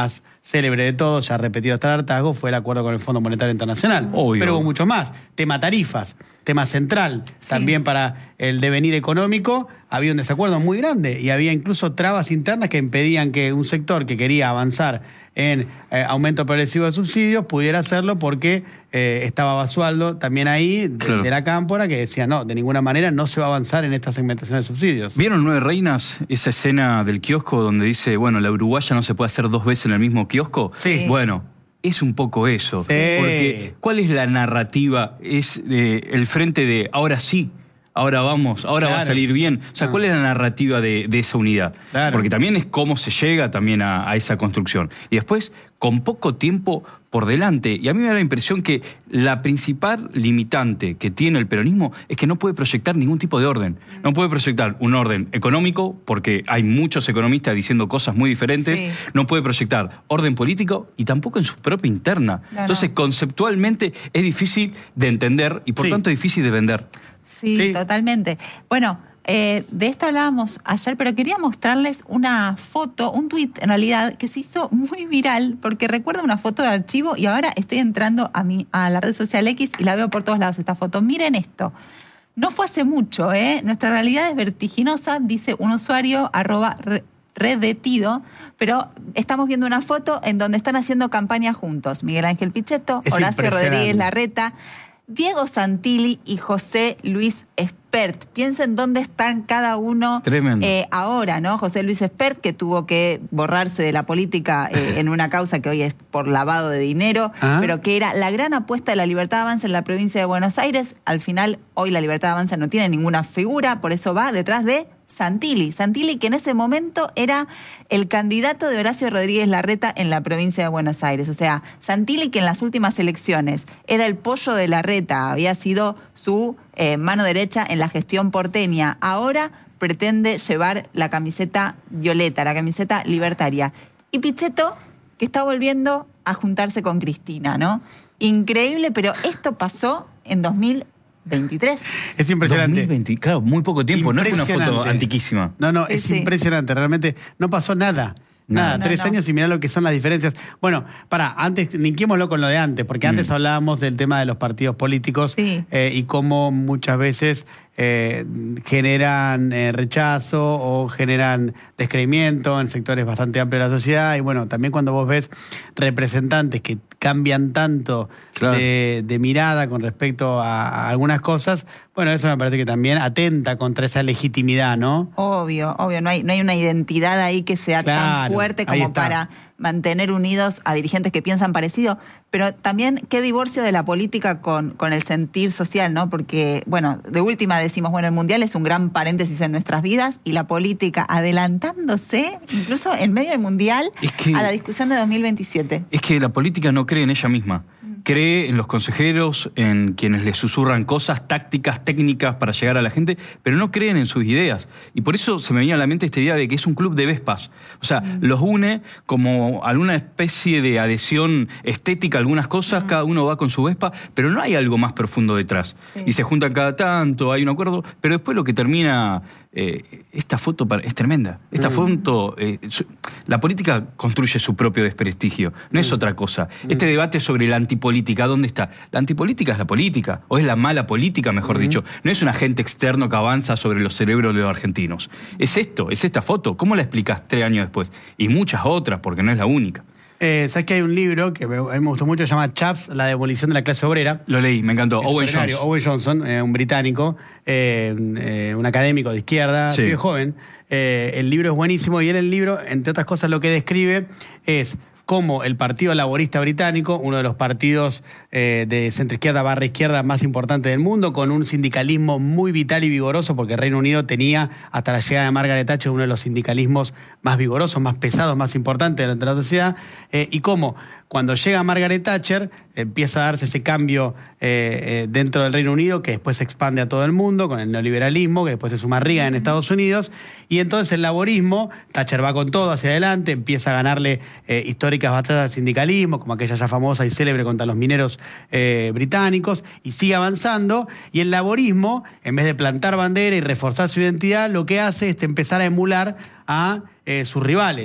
célebre de todos, ya repetido hasta el hartazgo, fue el acuerdo con el Fondo Monetario Internacional. Obvio. Pero hubo mucho más. Tema tarifas, tema central, sí. También para el devenir económico, había un desacuerdo muy grande y había incluso trabas internas que impedían que un sector que quería avanzar en eh, aumento progresivo de subsidios pudiera hacerlo porque eh, estaba Basualdo también ahí, de, claro. de la Cámpora, que decía, no, de ninguna manera no se va a avanzar en esta segmentación de subsidios. ¿Vieron Nueve Reinas, esa escena del kiosco donde dice, bueno, la uruguaya no se puede hacer dos veces en el mismo kiosco? Sí. Bueno, es un poco eso. Sí. Porque, ¿cuál es la narrativa? Es eh, el frente de, ahora sí, ahora vamos, ahora claro. va a salir bien. O sea, ¿cuál es la narrativa de, de esa unidad? Claro. Porque también es cómo se llega también a, a esa construcción. Y después, con poco tiempo por delante. Y a mí me da la impresión que la principal limitante que tiene el peronismo es que no puede proyectar ningún tipo de orden. No puede proyectar un orden económico, porque hay muchos economistas diciendo cosas muy diferentes. Sí. No puede proyectar orden político y tampoco en su propia interna. Claro. Entonces, conceptualmente es difícil de entender y por sí. tanto es difícil de vender. Sí, sí. Totalmente. Bueno, eh, de esto hablábamos ayer, pero quería mostrarles una foto, un tuit en realidad, que se hizo muy viral, porque recuerdo una foto de archivo y ahora estoy entrando a, mi, a la red social X y la veo por todos lados esta foto. Miren esto. No fue hace mucho, ¿eh? Nuestra realidad es vertiginosa, dice un usuario, arroba redetido, pero estamos viendo una foto en donde están haciendo campaña juntos. Miguel Ángel Pichetto, es Horacio Rodríguez Larreta, Diego Santilli y José Luis Espert. Piensen dónde están cada uno eh, ahora, ¿no? José Luis Espert, que tuvo que borrarse de la política eh, en una causa que hoy es por lavado de dinero, ¿ah? Pero que era la gran apuesta de la Libertad Avanza en la provincia de Buenos Aires. Al final, hoy la Libertad Avanza no tiene ninguna figura, por eso va detrás de Santilli. Santilli, que en ese momento era el candidato de Horacio Rodríguez Larreta en la provincia de Buenos Aires. O sea, Santilli, que en las últimas elecciones era el pollo de Larreta, había sido su eh, mano derecha en la gestión porteña. Ahora pretende llevar la camiseta violeta, la camiseta libertaria. Y Pichetto, que está volviendo a juntarse con Cristina, ¿no? Increíble, pero esto pasó en dos mil veintitrés. Es impresionante. dos mil veinte, claro, muy poco tiempo, no es una foto antiquísima. No, no, sí, es sí. impresionante, realmente no pasó nada. Nada, no, tres no. años y mirá lo que son las diferencias. Bueno, pará, antes, linkémoslo con lo de antes, porque antes mm. hablábamos del tema de los partidos políticos sí. eh, y cómo muchas veces eh, generan eh, rechazo o generan descreimiento en sectores bastante amplios de la sociedad. Y bueno, también cuando vos ves representantes que cambian tanto claro. de, de mirada con respecto a, a algunas cosas, bueno, eso me parece que también atenta contra esa legitimidad, ¿no? Obvio, obvio, no hay, no hay una identidad ahí que sea claro, tan fuerte como para mantener unidos a dirigentes que piensan parecido, pero también qué divorcio de la política con, con el sentir social, ¿no? Porque, bueno, de última decimos, bueno, el Mundial es un gran paréntesis en nuestras vidas y la política adelantándose, incluso en medio del Mundial, es que, a la discusión de dos mil veintisiete. Es que la política no cree en ella misma. Cree en los consejeros, en quienes le susurran cosas tácticas, técnicas para llegar a la gente, pero no creen en sus ideas. Y por eso se me venía a la mente esta idea de que es un club de vespas. O sea, mm. los une como alguna especie de adhesión estética a algunas cosas, mm. cada uno va con su vespa, pero no hay algo más profundo detrás. Sí. Y se juntan cada tanto, hay un acuerdo, pero después lo que termina... Eh, esta foto es tremenda. Esta mm. foto, eh, su, la política construye su propio desprestigio, no mm. es otra cosa. Mm. Este debate sobre la antipolítica, ¿dónde está? La antipolítica es la política, o es la mala política, mejor mm. dicho. No es un agente externo que avanza sobre los cerebros de los argentinos. Es esto, es esta foto. ¿Cómo la explicas tres años después? Y muchas otras, porque no es la única. Eh, ¿Sabes que hay un libro que a mí me gustó mucho, se llama Chaps, la demolición de la clase obrera? Lo leí, me encantó. Owen Johnson. Owen Johnson, eh, un británico, eh, eh, un académico de izquierda, sí. joven. Eh, el libro es buenísimo y en el libro, entre otras cosas, lo que describe es cómo el Partido Laborista Británico, uno de los partidos eh, de centroizquierda barra izquierda más importantes del mundo, con un sindicalismo muy vital y vigoroso, porque el Reino Unido tenía, hasta la llegada de Margaret Thatcher, uno de los sindicalismos más vigorosos, más pesados, más importantes de la sociedad, eh, y cómo cuando llega Margaret Thatcher empieza a darse ese cambio eh, eh, dentro del Reino Unido, que después se expande a todo el mundo con el neoliberalismo, que después se suma Reagan en Estados Unidos, y entonces el laborismo, Thatcher va con todo hacia adelante, empieza a ganarle eh, históricas batallas al sindicalismo, como aquella ya famosa y célebre contra los mineros eh, británicos, y sigue avanzando, y el laborismo, en vez de plantar bandera y reforzar su identidad, lo que hace es empezar a emular a eh, sus rivales,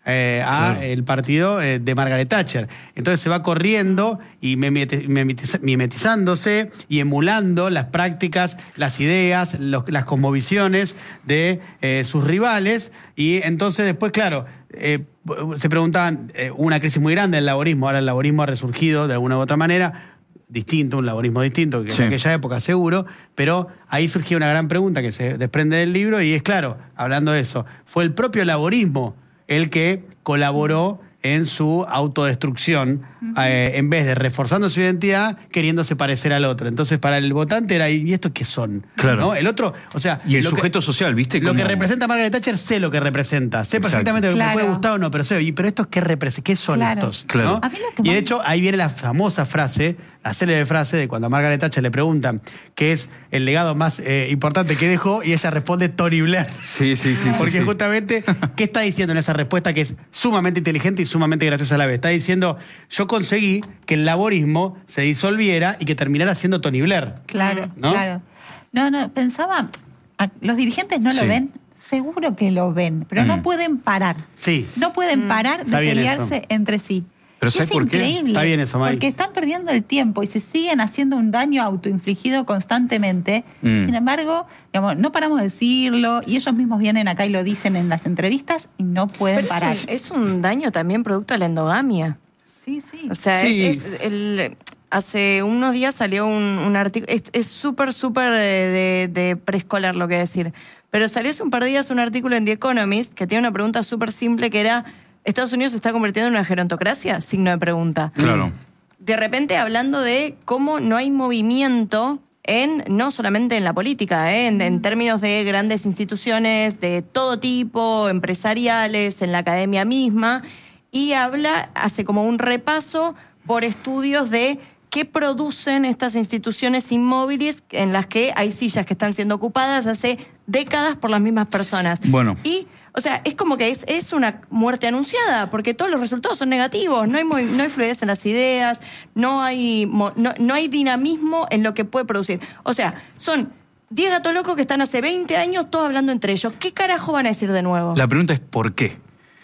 eh, a Claro. el partido eh, de Margaret Thatcher. Entonces se va corriendo y mimeti- mimetiza- mimetizándose y emulando las prácticas, las ideas, los- las cosmovisiones de eh, sus rivales. Y entonces después, claro, eh, se preguntaban, eh, hubo una crisis muy grande del laborismo, ahora el laborismo ha resurgido de alguna u otra manera, distinto, un laborismo distinto que Sí. en aquella época seguro, pero ahí surgió una gran pregunta que se desprende del libro y es claro, hablando de eso, fue el propio laborismo el que colaboró en su autodestrucción, eh, en vez de reforzando su identidad, queriéndose parecer al otro. Entonces, para el votante era, ¿y estos qué son? Claro. ¿No? El otro, o sea... Y el lo que- sujeto social, ¿viste? Lo Como- que representa Margaret Thatcher, sé lo que representa. Sé Exacto. perfectamente lo que me Claro. puede gustar o no, pero sé, ¿y pero estos qué representan? ¿Qué son Claro. estos? Claro. ¿No? A mí lo que Y de más- hecho, ahí viene la famosa frase, la célebre frase de cuando a Margaret Thatcher le preguntan qué es el legado más eh, importante que dejó, y ella responde Tony Blair. Sí, sí, sí. sí, Porque sí. justamente, ¿qué está diciendo en esa respuesta que es sumamente inteligente y sumamente graciosa a la vez? Está diciendo, yo conseguí que el laborismo se disolviera y que terminara siendo Tony Blair. Claro, ¿No? claro. No, no, pensaba, a- los dirigentes no Sí. lo ven, seguro que lo ven, pero Mm. no pueden parar. Sí. No pueden parar de Está bien pelearse eso. entre sí. Pero Y ¿sabes es por qué? increíble. Está bien eso, May. Porque están perdiendo el tiempo y se siguen haciendo un daño autoinfligido constantemente. Mm. Sin embargo, digamos, no paramos de decirlo y ellos mismos vienen acá y lo dicen en las entrevistas y no pueden Pero parar. es un, es un daño también producto de la endogamia. Sí, sí. O sea, Sí. es, es el, hace unos días salió un, un artículo, es es súper, súper de, de- de preescolar lo que decir, pero salió hace un par de días un artículo en The Economist que tiene una pregunta súper simple que era, ¿Estados Unidos se está convirtiendo en una gerontocracia? Signo de pregunta. Claro. De repente hablando de cómo no hay movimiento en, no solamente en la política, ¿eh? en, en términos de grandes instituciones de todo tipo, empresariales, en la academia misma, y habla, hace como un repaso por estudios de qué producen estas instituciones inmóviles en las que hay sillas que están siendo ocupadas hace décadas por las mismas personas. Bueno. Y, o sea, es como que es, es una muerte anunciada, porque todos los resultados son negativos, no hay, movi- no hay fluidez en las ideas, no hay, mo- no, no hay dinamismo en lo que puede producir. O sea, son diez gatos locos que están hace veinte años todos hablando entre ellos. ¿Qué carajo van a decir de nuevo? La pregunta es ¿por qué?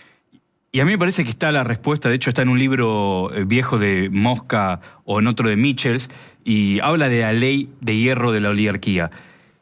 Y a mí me parece que está la respuesta, de hecho está en un libro eh, viejo de Mosca o en otro de Michels, y habla de la ley de hierro de la oligarquía.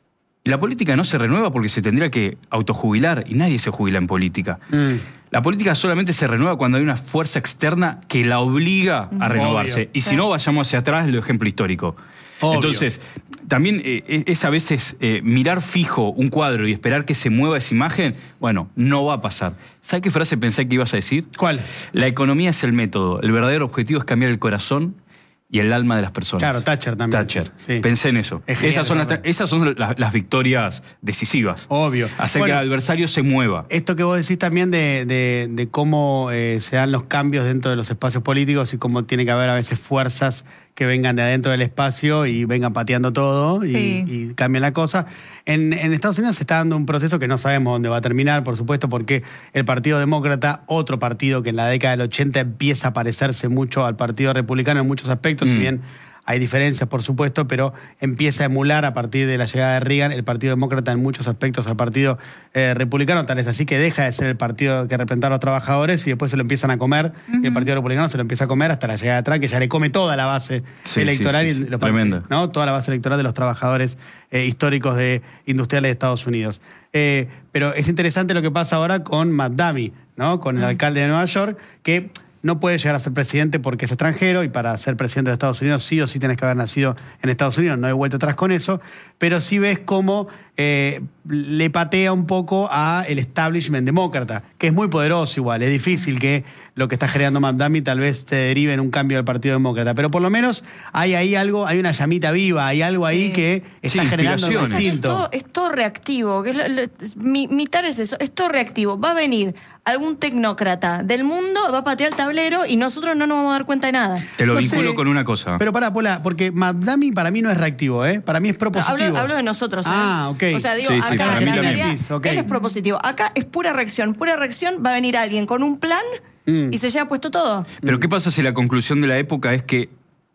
Y la política no se renueva porque se tendría que autojubilar, y nadie se jubila en política. Mm. La política solamente se renueva cuando hay una fuerza externa que la obliga a renovarse. Obvio. Y Sí. si no, vayamos hacia atrás, el ejemplo histórico. Obvio. Entonces, también eh, es a veces eh, mirar fijo un cuadro y esperar que se mueva esa imagen, bueno, no va a pasar. ¿Sabes qué frase pensé que ibas a decir? ¿Cuál? La economía es el método, el verdadero objetivo es cambiar el corazón y el alma de las personas. Claro, Thatcher también. Thatcher. Sí. Pensé en eso. Es genial, esas son, las, ¿verdad? esas son las, las victorias decisivas. Obvio. Hacer Bueno, que el adversario se mueva. Esto que vos decís también de, de- de cómo eh, se dan los cambios dentro de los espacios políticos y cómo tiene que haber a veces fuerzas que vengan de adentro del espacio y vengan pateando todo y, Sí. y cambien la cosa. En, en Estados Unidos se está dando un proceso que no sabemos dónde va a terminar, por supuesto, porque el Partido Demócrata, otro partido que en la década del ochenta empieza a parecerse mucho al Partido Republicano en muchos aspectos, si Mm. bien hay diferencias, por supuesto, pero empieza a emular a partir de la llegada de Reagan el Partido Demócrata en muchos aspectos al Partido eh, Republicano, tal es así que deja de ser el partido que representa a los trabajadores y después se lo empiezan a comer, y el Partido Republicano se lo empieza a comer hasta la llegada de Trump, que ya le come toda la base Sí, electoral, sí, sí, y sí. los Tremenda. ¿no? Toda la base electoral de los trabajadores eh, históricos de industriales de Estados Unidos. Eh, pero es interesante lo que pasa ahora con Matt Damey, ¿no? Con el alcalde de Nueva York, que no puede llegar a ser presidente porque es extranjero, y para ser presidente de Estados Unidos sí o sí tienes que haber nacido en Estados Unidos, no hay vuelta atrás con eso, pero sí ves cómo eh, le patea un poco a el establishment demócrata, que es muy poderoso igual, es difícil que lo que está generando Matt Damey tal vez se derive en un cambio del Partido Demócrata, pero por lo menos hay ahí algo, hay una llamita viva, hay algo ahí Sí. que está Sí, generando algo inspiraciones. Es distinto. todo, es todo reactivo. Que es lo- lo- mi, mi tar es eso, es todo reactivo. Va a venir algún tecnócrata del mundo, va a patear el tablero y nosotros no nos vamos a dar cuenta de nada. Te lo No vinculo sé, con una cosa. Pero pará, Pola, porque Matt Damey para mí no es reactivo, ¿eh? Para mí es propositivo. Hablo, hablo de nosotros. ¿eh? Ah, ok. O sea, digo, Sí, sí, acá para en mí la también. realidad, Decís, ok. él es propositivo. Acá es pura reacción. Pura reacción, va a venir alguien con un plan Mm. y se lleva puesto todo. Pero ¿qué pasa si la conclusión de la época es que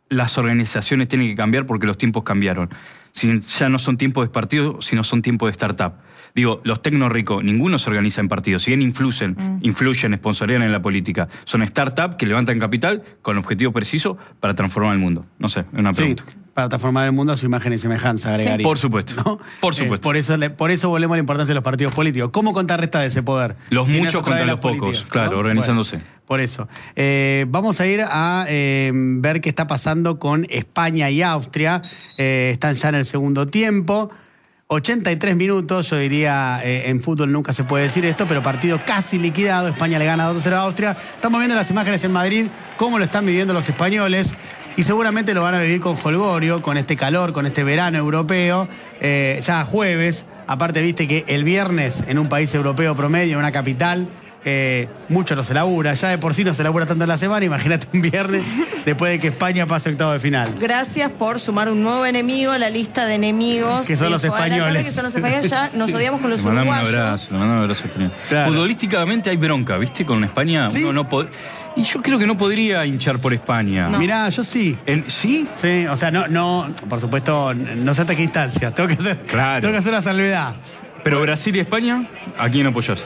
las organizaciones tienen que cambiar porque los tiempos cambiaron. Si ya no son tiempos de partidos, sino son tiempos de startup. Digo, los tecno ricos, ninguno se organiza en partidos. Si bien influyen, mm. influyen, sponsorean en la política. Son startups que levantan capital con objetivo preciso para transformar el mundo. No sé, es una pregunta. Sí, para transformar el mundo a su imagen y semejanza, agregaría. Sí. Por supuesto, ¿no? por supuesto. Eh, por, eso, por eso volvemos a la importancia de los partidos políticos. ¿Cómo contrarrestar ese poder? Los si muchos no contra los, los pocos, claro, ¿no? Organizándose. Bueno, por eso. Eh, vamos a ir a eh, ver qué está pasando con España y Austria. Eh, están ya en el segundo tiempo. ochenta y tres minutos, yo diría, eh, en fútbol nunca se puede decir esto, pero partido casi liquidado. España le gana dos a cero a Austria. Estamos viendo las imágenes en Madrid, cómo lo están viviendo los españoles. Y seguramente lo van a vivir con jolgorio, con este calor, con este verano europeo. Eh, ya jueves, aparte viste que el viernes en un país europeo promedio, en una capital, Eh, mucho no se labura, ya de por sí no se labura tanto en la semana, imagínate un viernes después de que España pase octavo de final. Gracias por sumar un nuevo enemigo a la lista de enemigos. Que son los españoles. Tarde, que son los españoles, ya nos odiamos con los le mandamos uruguayos. un abrazo, le mandamos un abrazo español. Claro. Futbolísticamente hay bronca, ¿viste? Con España ¿Sí? uno no pod... Y yo creo que no podría hinchar por España. No. Mirá, yo sí. En- ¿Sí? Sí, o sea, no, no, por supuesto, no sé hasta qué instancia. Tengo que hacer, Claro. tengo que hacer una salvedad. Pero Brasil y España, ¿a quién apoyás?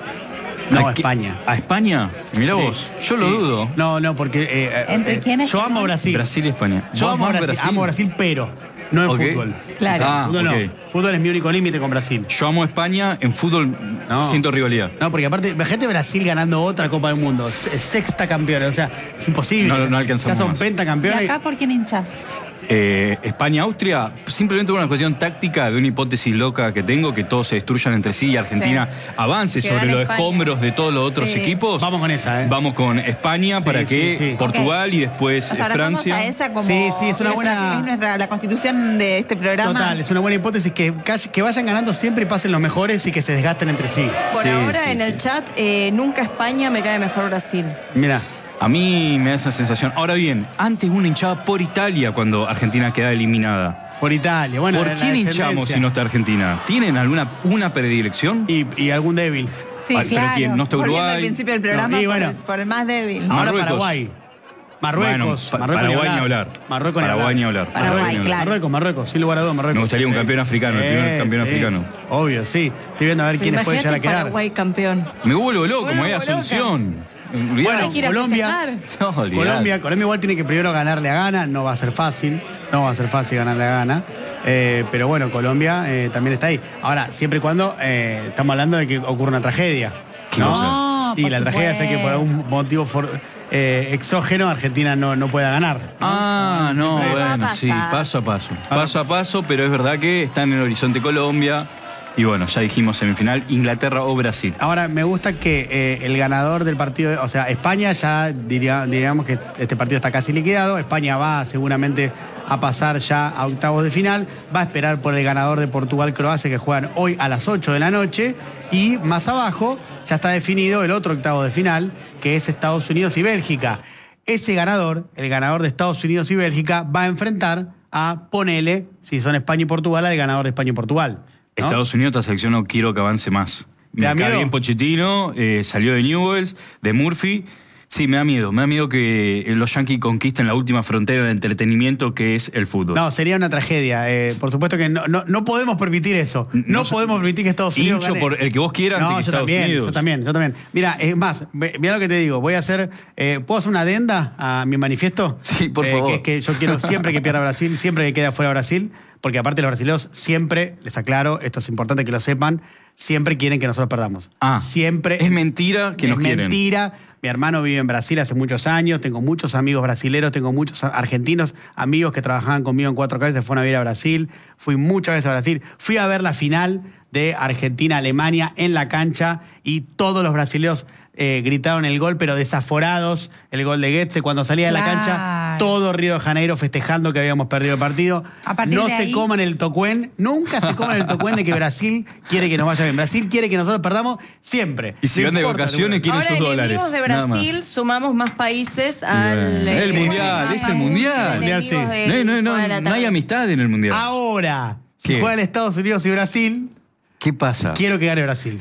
No, ¿A a qui- España. ¿A España? Mirá Sí, vos, yo lo sí. dudo. No, no, porque. eh, ¿Entre eh, quiénes? Yo amo Brasil. Brasil y España. Yo ¿Vos amo amás Brasil, amo Brasil, pero no en Ok. fútbol. Claro. Ah, Fútbol no. ok. Fútbol es mi único límite con Brasil. Yo amo España, en fútbol No. siento rivalidad. No, porque aparte, imagínate Brasil ganando otra Copa del Mundo. Es sexta campeona, o sea, es imposible. No, no alcanzamos Ya son más. ¿Y pentacampeones. acá por quién hinchás? Eh, España-Austria, simplemente por una cuestión táctica de una hipótesis loca que tengo, que todos se destruyan entre sí y Argentina Sí. avance Que sobre gane los España. escombros de todos los otros Sí. equipos. Vamos con esa, ¿eh? Vamos con España Sí, para sí, que sí. Portugal y después Nos eh, abrazamos Francia. a esa como Sí, sí, es una buena- es nuestra- la constitución de este programa. Total, es una buena hipótesis que, que vayan ganando siempre y pasen los mejores y que se desgasten entre sí. Por Sí, ahora sí, en sí. el chat, eh, nunca España me cae mejor Brasil. Mira. A mí me da esa sensación. Ahora bien, antes uno hinchaba por Italia cuando Argentina quedaba eliminada. Por Italia. Bueno, ¿Por la quién descendencia. hinchamos si no está Argentina? ¿Tienen alguna una predilección? Y, y algún débil. Sí, Ah, pero claro. ¿quién? ¿No está Volviendo Uruguay? al principio del programa, No, y por, bueno. el, por el más débil. Ah, Ahora Marruecos. Paraguay. Marruecos. Bueno, pa- Marruecos Paraguay ni hablar. Marruecos ni Paraguay hablar. ni hablar. Paraguay, Paraguay ni hablar. claro. Marruecos, Marruecos, sin lugar a dudas, Marruecos. Me gustaría un Sí. campeón africano, el primer campeón sí. africano. Obvio, sí. Estoy viendo a ver quiénes pueden llegar a Imagínate quedar. Paraguay campeón. Me vuelvo loco, Bueno, como hay loca. Asunción. Bueno, Hay que ir a Colombia, festejar. No, olvidate. Colombia, Colombia igual tiene que primero ganarle a Ghana, no va a ser fácil, no va a ser fácil ganarle a Ghana, eh, pero bueno, Colombia eh, también está ahí. Ahora, siempre y cuando eh, estamos hablando de que ocurra una tragedia, ¿no? No, y por la tragedia es que por supuesto. algún motivo for- eh, exógeno Argentina no, no pueda ganar. ¿no? Ah, no, Siempre- va a bueno, sí, pasar. paso a paso. Paso a paso, pero es verdad que está en el horizonte Colombia. Y bueno, ya dijimos semifinal, Inglaterra o Brasil. Ahora, me gusta que eh, el ganador del partido, o sea, España ya diría, diríamos que este partido está casi liquidado. España va seguramente a pasar ya a octavos de final. Va a esperar por el ganador de Portugal-Croacia que juegan hoy a las ocho de la noche. Y más abajo ya está definido el otro octavo de final, que es Estados Unidos y Bélgica. Ese ganador, el ganador de Estados Unidos y Bélgica, va a enfrentar a, ponele, si son España y Portugal, al ganador de España y Portugal. ¿no? Estados Unidos, esta selección no quiero que avance más. ¿Te Me da cae miedo? bien Pochettino, eh, salió de Newells, de Murphy. Sí, me da miedo. Me da miedo que los Yankees conquisten la última frontera de entretenimiento que es el fútbol. No, sería una tragedia. Eh, por supuesto que no, no, no podemos permitir eso. No, No, podemos permitir que Estados Unidos hincho gane. por el que vos quieras No, antes que yo Estados también, Unidos. yo también, yo también. Mira, es más, ve- mira lo que te digo. Voy a hacer, eh, ¿puedo hacer una adenda a mi manifiesto? Sí, por Eh, favor. Que es que yo quiero siempre que pierda Brasil, siempre que quede afuera Brasil, porque aparte los brasileños siempre, les aclaro, esto es importante que lo sepan, siempre quieren que nosotros perdamos. Ah, siempre. es mentira que es nos quieren. mentira. Mi hermano vive en Brasil hace muchos años, tengo muchos amigos brasileros, tengo muchos argentinos, amigos que trabajaban conmigo en cuatro K, se fueron a vivir a Brasil. Fui muchas veces a Brasil. Fui a ver la final de Argentina-Alemania en la cancha y todos los brasileños eh, gritaron el gol, pero desaforados, el gol de Goetze. Cuando salía de la Claro. cancha, todo Río de Janeiro festejando que habíamos perdido el partido. A partir No de se ahí- coman el tocuén, nunca se coman el tocuén de que Brasil quiere que nos vaya bien. Brasil quiere que nosotros perdamos siempre. Y si No van de importa, vacaciones, no- quieren Ahora, sus dólares. enemigos de nada más. Brasil, sumamos más países al... El eh, mundial, es el mundial. Mundial, sí. enemigos de- No, no, no, fuera de la no hay tabla. amistad en el mundial. Ahora, si ¿Qué? juegan Estados Unidos y Brasil, ¿Qué pasa? quiero que gane Brasil.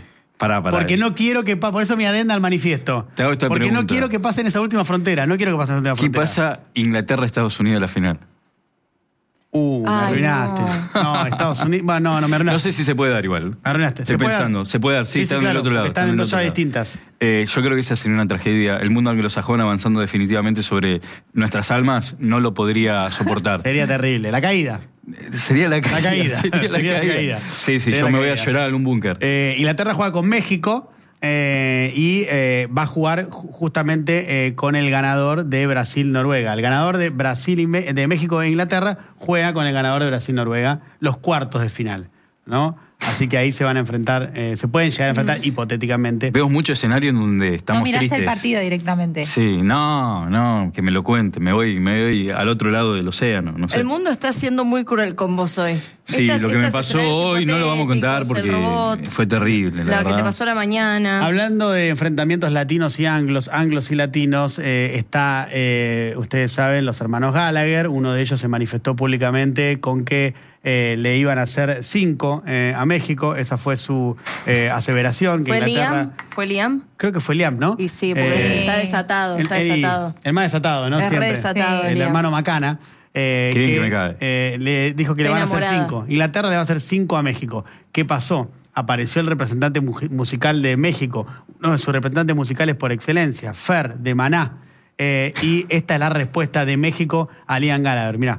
Pará, pará. Porque no quiero que pase, por eso mi adenda al manifiesto. Te hago esta Porque pregunta. no quiero que pase en esa última frontera, no quiero que pase en esa última ¿Qué frontera. pasa Inglaterra-Estados Unidos en la final? Uh, me Ay, arruinaste. No. Estados Unidos, bueno, no, no me arruinaste. No sé si se puede dar igual. Me arruinaste. Estoy ¿Se puede pensando, dar? se puede dar, sí, Sí, sí, están claro, del otro lado. porque están en del dos otro llaves lado. distintas. Eh, yo creo que esa sería una tragedia. El mundo anglosajón avanzando definitivamente sobre nuestras almas no lo podría soportar. Sería terrible. La caída. Sería la caída. caída. Sería la Sería la caída. caída. Sí, sí, Sería yo la me voy a caída. llorar en un búnker. Eh, Inglaterra juega con México eh, y eh, va a jugar ju- justamente eh, con el ganador de Brasil-Noruega. El ganador de Brasil y Me- de México e Inglaterra juega con el ganador de Brasil-Noruega los cuartos de final, ¿no? Así que ahí se van a enfrentar, eh, se pueden llegar a enfrentar hipotéticamente. Veo muchos escenarios en donde estamos No miraste tristes. el partido directamente. Sí, no, no, que me lo cuente. Me voy, me voy al otro lado del océano, no sé. El mundo está siendo muy cruel con vos hoy. Sí, Estas- lo que me estas pasó escenarios hoy no lo vamos a contar hipotéticos, porque el robot, fue terrible, la, la que verdad. te pasó a la mañana. Hablando de enfrentamientos latinos y anglos, anglos y latinos, eh, está, eh, ustedes saben, los hermanos Gallagher. Uno de ellos se manifestó públicamente con que eh, le iban a hacer cinco eh, a México. Esa fue su eh, aseveración. Que ¿Fue Inglaterra, Liam? ¿Fue Liam? Creo que fue Liam, ¿no? Y sí, porque Eh, está desatado, está el, el- desatado. el más desatado, ¿no? Es re Siempre. desatado, El Liam. hermano Macana. Eh, Qué bien que que me cae. eh, le dijo que le Estoy van a hacer enamorada. cinco. Inglaterra le va a hacer cinco a México. ¿Qué pasó? Apareció el representante mu- musical de México, uno de sus representantes musicales por excelencia, Fer, de Maná. Eh, y esta es la respuesta de México a Liam Gallagher. Mirá.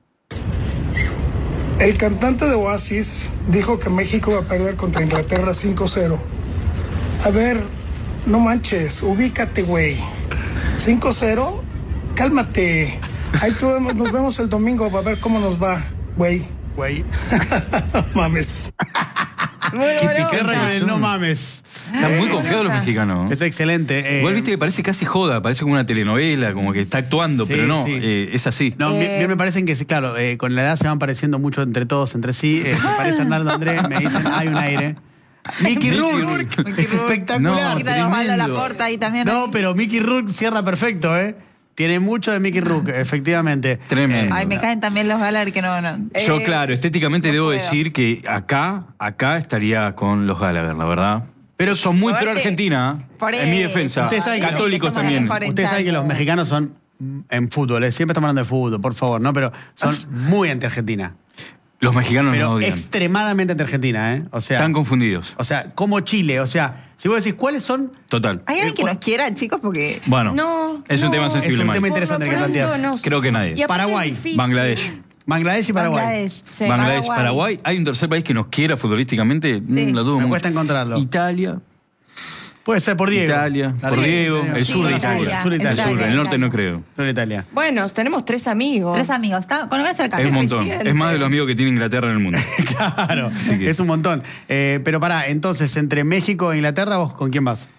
El cantante de Oasis dijo que México va a perder contra Inglaterra cinco cero. A ver, no manches, ubícate, güey. cinco cero, cálmate. Ahí tú vemos- nos vemos el domingo para ver cómo nos va, güey. Güey. Mames. Bueno, Qué bueno, picante. Cierra con el no mames. Están muy confiados los mexicanos. Es excelente. eh, Igual viste que parece casi joda, parece como una telenovela, como que está actuando, Sí, pero no, sí. eh, es así. No, bien, bien me parecen que, sí, claro, eh, con la edad se van pareciendo mucho entre todos, entre sí. Eh, me parece Hernando Andrés, me dicen, hay un aire. Mickey Mickey Rourke, Rourke. es espectacular. No, Quita de Osvaldo tremendo. Laporta ahí también. No, pero Mickey Rourke cierra perfecto, ¿eh? Tiene mucho de Mickey Rourke, efectivamente. Tremendo. Ay, me caen también los Gallagher que no... no. Yo, Eh, claro, estéticamente no debo puedo. decir que acá, acá estaría con los Gallagher, la verdad. Pero son muy Aparte- pro Argentina, Por en mi eso. defensa. Ustedes saben que- Católicos Dicen que somos también. mejores. Ustedes saben que los mexicanos son mm, en fútbol, ¿eh? Siempre estamos hablando de fútbol, por favor, ¿no? Pero son muy anti-Argentina. Los mexicanos nos Pero odian. extremadamente anti-Argentina, ¿eh? O sea, Están confundidos. o sea, como Chile, o sea, si vos decís, ¿cuáles son? Total. ¿Hay alguien Eh, que cu- nos quiera, chicos? Porque... Bueno, No, es un no. tema sensible, Es un Mike. tema interesante Por que lo pronto, planteas. no. Creo que nadie. Y aparte Paraguay, es difícil. Bangladesh. Bangladesh y Paraguay. Bangladesh. Sí. Bangladesh, Paraguay. ¿Hay un tercer país que nos quiera futbolísticamente? Sí. Mm, lo dudo Me mucho. cuesta encontrarlo. Italia. Puede ser por Diego. Italia. Dale. Por Diego. Sí, El sí. sur de Sí, Italia. Italia. Sur de Italia. El sur, Italia, el norte Italia. no creo. Sur de Italia. Bueno, tenemos tres amigos. Tres amigos. ¿Está? Con eso alcanza. Es un montón. Es más de los amigos que tiene Inglaterra en el mundo. Claro, Así que- es un montón. Eh, pero pará, entonces, entre México e Inglaterra, ¿vos con quién vas?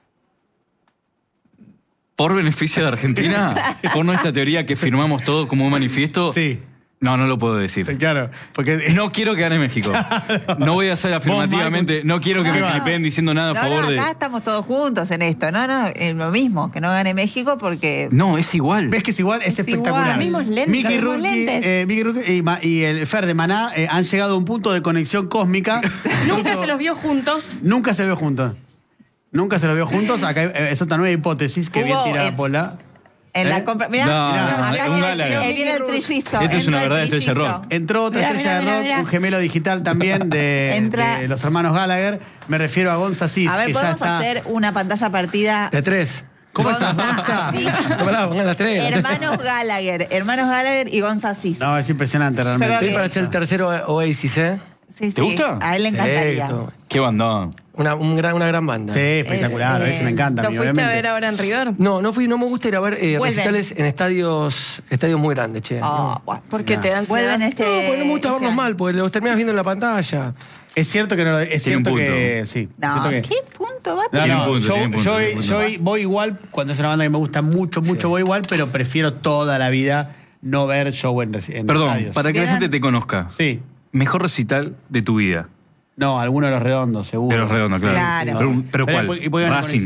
Por beneficio de Argentina, por nuestra teoría que firmamos todo como un manifiesto, Sí. no, no lo puedo decir. Claro, porque... No quiero que gane México. No voy a hacer afirmativamente, Marco, no quiero que ¿qué me va? clipeen diciendo nada a No, favor no, de... acá estamos todos juntos en esto. No, no, es lo mismo, que no gane México porque... No, es igual. ¿Ves que es igual? Es, Es espectacular. igual. Los mismos lentes, Mickey los mismos Rourke, lentes. eh, Mickey Rourke y, Ma- y el Fer de Maná eh, han llegado a un punto de conexión cósmica. Nunca Fruto- se los vio juntos. Nunca se los vio juntos. Nunca se los vio juntos. Acá hay- eh, es otra nueva hipótesis que bien Hubo tirada en- por la... En ¿Eh? la compra... Mirá, No, mirá, no, acá un viene, Gallagher. el, viene el trillizo. Esto es entra una el verdadera estrella de trillizo. rock. Entró otra Mirá, estrella mirá, de rock, mirá, un mirá. gemelo digital también de, Entra- de los hermanos Gallagher. Me refiero a Gonza Cis, A ver, que ya podemos está... hacer una pantalla partida. De tres. ¿Cómo estás, Gonza Gonza? Cis. Pará, pongan las tres. Hermanos Gallagher. Hermanos Gallagher y Gonza Cis. No, es impresionante realmente. Yo creo Estoy que- para ser el tercero Oasis, ¿eh? Sí, ¿Te sí, gusta? A él le encantaría. Perfecto. Qué bandón. Una, un gran, una gran banda. Sí, espectacular, Eh, ese me encanta a ¿Lo mí, fuiste a obviamente. ver ahora en River? No, no fui, no me gusta ir a ver eh, Vuelven. recitales en estadios, estadios muy grandes, che. Oh, no. bueno. Porque te dan Vuelven ansiedad. este... No, porque no me gusta este verlos año. mal, porque los terminas viendo en la pantalla. Es cierto que no, es Tiene un cierto punto. que sí. No, es cierto que- ¿qué punto va a No, Tiene tener? un no, punto, yo, tiene un punto, yo- tiene un punto. yo voy igual, cuando es una banda que me gusta mucho, mucho, voy igual, pero prefiero toda la vida no ver show en, reci- en Perdón, estadios. para que la ¿Vieron? gente te conozca. Sí. Mejor recital de tu vida. No, alguno de los redondos, seguro. De los redondos, claro. Claro. Pero, pero Pero, ¿cuál? ¿y por qué van a Racing. poner-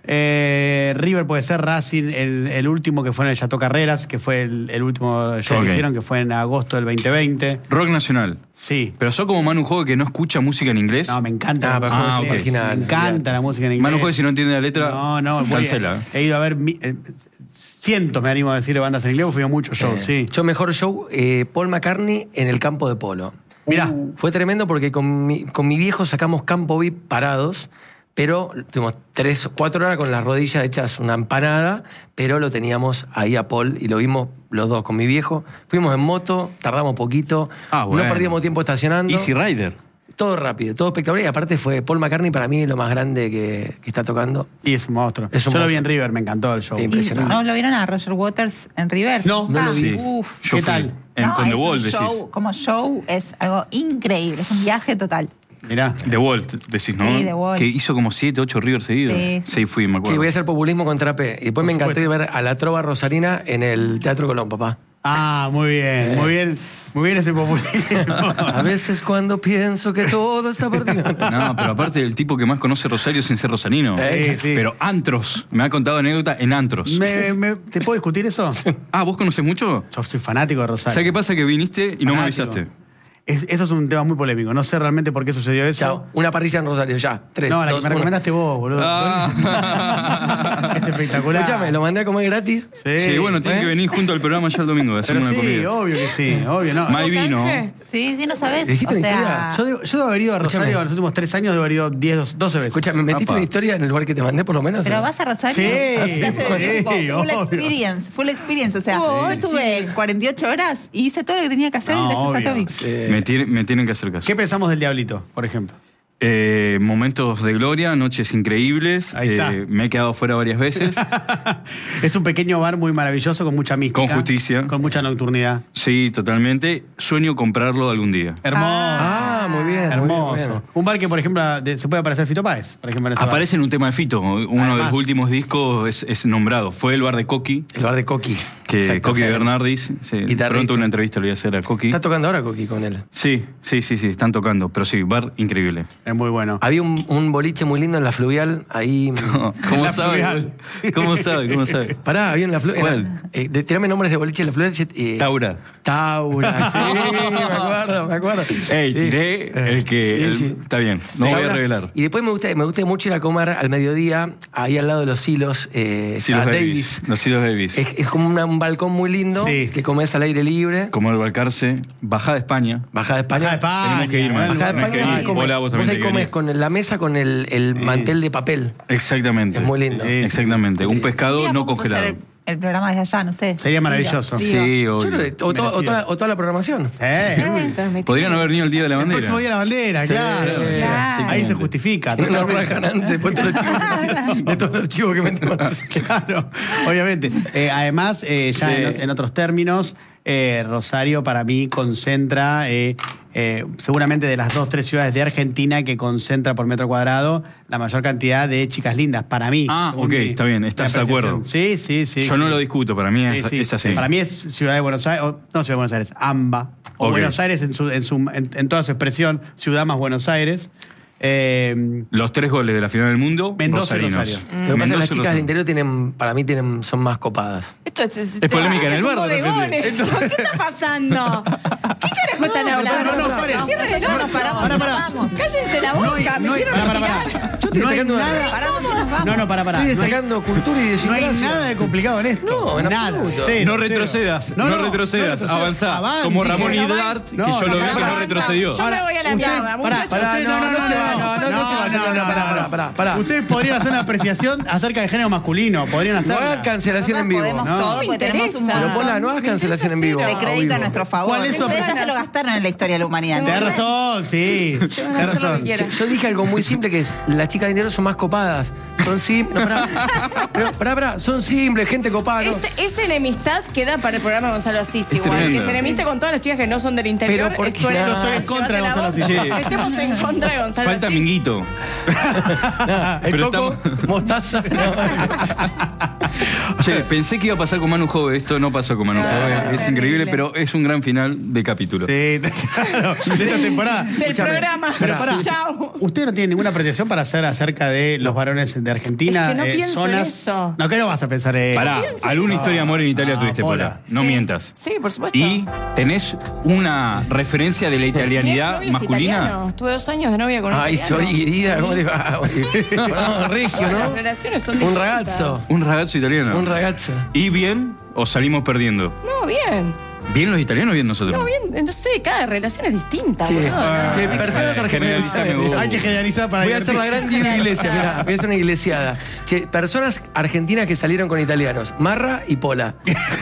Eh, River puede ser, Racing, el, el último que fue en el Chateau Carreras, que fue el, el último show Ok. que hicieron, que fue en agosto del veinte veinte. Rock nacional. Sí. Pero sos como Manu Jogue que no escucha música en inglés. No, me encanta Ah, la pero música es en inglés. original. Me encanta la música en inglés. Manu Jogue, si no entiende la letra, No, no, voy- cancela. He ido a ver mi- eh, cientos, me animo a decir, de bandas en inglés, porque fui a muchos shows, sí. Yo mejor show, eh, Paul McCartney en el campo de polo. Mirá. Fue tremendo porque con mi, con mi viejo sacamos campo V I P parados, pero tuvimos tres, cuatro horas con las rodillas hechas una empanada, pero lo teníamos ahí a Paul y lo vimos los dos con mi viejo. Fuimos en moto, tardamos poquito, Ah, bueno. no perdíamos tiempo estacionando. Easy Rider. Todo rápido, todo espectacular. Y aparte fue Paul McCartney para mí lo más grande que, que está tocando. Y es un monstruo. Es un Yo lo monstruo. vi en River, me encantó el show. Sí, impresionante. ¿No lo vieron a Roger Waters en River? No, no Ah, lo vi. Sí. Uf. Yo ¿Qué fui. tal? En, No, con es The Wall, un decís. show, como show es algo increíble, es un viaje total. Mirá. The Wall, decís, ¿no? Sí, The Wall. Que hizo como siete, ocho River seguidos. Sí. Sí, fui, me acuerdo. Sí, voy a hacer populismo contra P. Y después me encantó ir a ver a la Trova Rosarina en el Teatro Colón, papá. Ah, muy bien, muy bien. Muy bien ese populismo. A veces cuando pienso que todo está perdido. No, pero aparte el tipo que más conoce Rosario sin ser rosarino. Sí, sí. Pero antros. Me ha contado anécdota en antros. Me- me- ¿Te puedo discutir eso? Ah, ¿vos conocés mucho? Yo soy fanático de Rosario. ¿Sabes qué pasa? Que viniste y no me Fanático. avisaste. Es- eso es un tema muy polémico. No sé realmente por qué sucedió eso. Chao. Una parrilla en Rosario, ya. Tres, No, la dos, que me uno. recomendaste vos, boludo. Ah. Es espectacular. Escúchame, lo mandé a comer gratis. Sí, Sí, bueno, tiene ¿eh? que venir junto al programa ya el domingo. De hacer Pero una sí, comida. obvio que sí, obvio, no. May vino. ¿Canje? Sí, sí, no sabes. ¿Dijiste O una sea, Yo, debo- yo debo haber ido a Rosario Escúchame. en los últimos tres años, debo haber ido diez, doce veces. Escucha, ¿me metiste Apa. una historia en el lugar que te mandé por lo menos? pero ¿eh? vas a Rosario. Sí, Te hace sí, tipo, full obvio. experience, full experience. O sea, yo estuve cuarenta y ocho horas y hice todo lo que tenía que hacer No, gracias obvio. a Toby. Eh, Me, tiene- me tienen que hacer caso. ¿Qué pensamos del Diablito, por ejemplo? Eh, momentos de gloria, noches increíbles. Ahí está. Eh, me he quedado fuera varias veces. Es un pequeño bar muy maravilloso, con mucha mística. Con justicia. Con mucha nocturnidad. Sí, totalmente. Sueño comprarlo algún día. Hermoso. Ah, muy bien. muy bien, Hermoso. muy bien. Un bar que, por ejemplo, de- se puede aparecer Fito Páez, por ejemplo, en ese bar. Aparece en un tema de Fito. Uno de Además. los últimos discos es, es nombrado. Fue el bar de Coqui, El bar de Coqui. que Exacto. Coqui Bernardis. Sí, Guitarrista. pronto una entrevista le voy a hacer a Coqui. Está tocando ahora Coqui con él. Sí, sí, sí, sí, están tocando. Pero sí, bar increíble. Es muy bueno. Había un, un boliche muy lindo en la Fluvial, ahí... ¿Cómo La sabe? Fluvial. ¿Cómo sabe? ¿Cómo sabe? Pará, había en la Fluvial. ¿Cuál? Eh, de- tirame nombres de boliche en la Fluvial. eh, Taura. Taura, sí, me acuerdo, me acuerdo. Ey, Sí. tiré el que. Sí, el- sí. Está bien, no voy a Taura. revelar. Y después me gusta, me gusta mucho ir a comer al mediodía, ahí al lado de los hilos, eh, Silos a Davis. Los Silos Davis. Es, es como una- un balcón muy lindo, Sí. que comes al aire libre. Como el Balcarce. Bajada de España. Bajada de España. Bajada de España. Tenemos que ir, man. Bajada de Tenemos que España. ir. y come- Hola, vos también ahí tenés que comes venir. con la mesa con el, el mantel de papel. Exactamente. Es muy lindo. Sí, Exactamente. Un pescado Día no podemos hacer congelado. El, el programa desde allá, no sé. Sería maravilloso. Digo, Sí, digo. Yo obvio. creo que- o, to- o toda, o toda la programación. Eh, Podrían haber venido el día de la el bandera. próximo día de la bandera, claro. sí, claro. Ahí se justifica. No totalmente. rajan antes, después de los chivos, de todos los chivos que metimos. Claro, obviamente. Eh, además, eh, ya Sí. en, en otros términos, eh, Rosario para mí concentra, eh, eh, seguramente de las dos, tres ciudades de Argentina que concentra por metro cuadrado la mayor cantidad de chicas lindas, para mí. Ah, según ok, mi- está bien, mi estás de apreciación. acuerdo. Sí, sí, sí. Yo no lo discuto, para mí es, Sí, sí. es así. Para mí es Ciudad de Buenos Aires, o- no Ciudad de Buenos Aires, AMBA. O Ok. Buenos Aires en, su, en, su, en, en toda su expresión, Ciudad más Buenos Aires. Eh, Los tres goles de la final del mundo, Mendoza y rosarinos. Rosario. Lo que pasa es que Mendoza las y chicas del Rosario. interior tienen, para mí tienen, son más copadas. Esto es, es, Es polémica en el es un bar, de bodegón repente. esto. ¿Qué está pasando? ¿Qué carajo están hablando? no, no, paren. Cierren el No, orto. nos paramos, Pará, nos pará. vamos. Cállense la no boca, hay, me no hay, quiero pará, pará, retirar. pará. Yo estoy No hay sacando una- nada. Paramos y nos vamos. No, no, pará, pará. Estoy No hay- destacando cultura y No hay idiosincrasia. nada de complicado en esto. No, en nada. absoluto. Cero, No cero. retrocedas, no, retrocedas, avanzá. avance. Como Ramón Dije, Hidart, que no, yo lo no, vi que pará, no retrocedió. Yo me voy a la Usted- mierda, pará, muchachos. pará, usted- no, no, no, no, no se va, no, no, no se va, no, no, no, pará, pará, pará. Ustedes podrían hacer una apreciación acerca del género masculino. Podrían No hacerla. hagan cancelación en Nosotros vivo. podemos No. todo Me porque tenemos un interesa. Pero montón Pola, no hagas cancelación en vivo. Me de a crédito a vivo. nuestro favor. ¿Cuál es su Ustedes ya apreciación? se lo gastaron en la historia de la humanidad. Tenés ¿entendés? razón, sí. Tenés hacer lo que razón. quieran. Yo dije algo muy simple que es, las chicas del interior son más copadas. Son simples. No, pará. Pero, pará, pará, son simples, gente copada. ¿no? Este, esa enemistad queda para el programa de Gonzalo Asís igual. tremendo. Que se enemiste con todas las chicas que no son del interior. Pero porque- suele- Yo estoy en contra de Llévate la Gonzalo boca. Asís. Sí. Estemos en contra de Gonzalo Falta Asís. Minguito. Nada, el Pero coco, estamos- mostaza. no. Che, pensé que iba a pasar con Manu Jove, esto no pasó con Manu No, Jove, no, es terrible. increíble, pero es un gran final de capítulo. Sí, claro, de esta temporada. Del Escúchame, programa. Pero pará, Chao. ¿usted no tiene ninguna apreciación para hacer acerca de los varones de Argentina? Es que no pienso en zonas. eso. No, ¿qué no vas a pensar? Eh? Pará, alguna historia de amor en Italia no, tuviste, Pola. Pola. No Sí. mientas. Sí, por supuesto. Y tenés una referencia de la Mi italianidad exnovio es masculina. italiano. Tuve dos años de novia con un Ay, italiano. sorry, querida, ¿cómo te va? No, regio, Las ¿no? relaciones son Un distintas. ragazzo. Un ragazzo italiano. Un ragazzo. ¿Y bien o salimos perdiendo? No, bien. ¿Bien los italianos o bien nosotros? No, bien. No sé, cada relación es distinta. Che, boludo. che, No, personas generalizame, argentinas. Hugo. Hay que generalizar para Voy a hacer la gran iglesia, mirá, voy a hacer una iglesiada. Che, personas argentinas que salieron con italianos. Marra y Pola.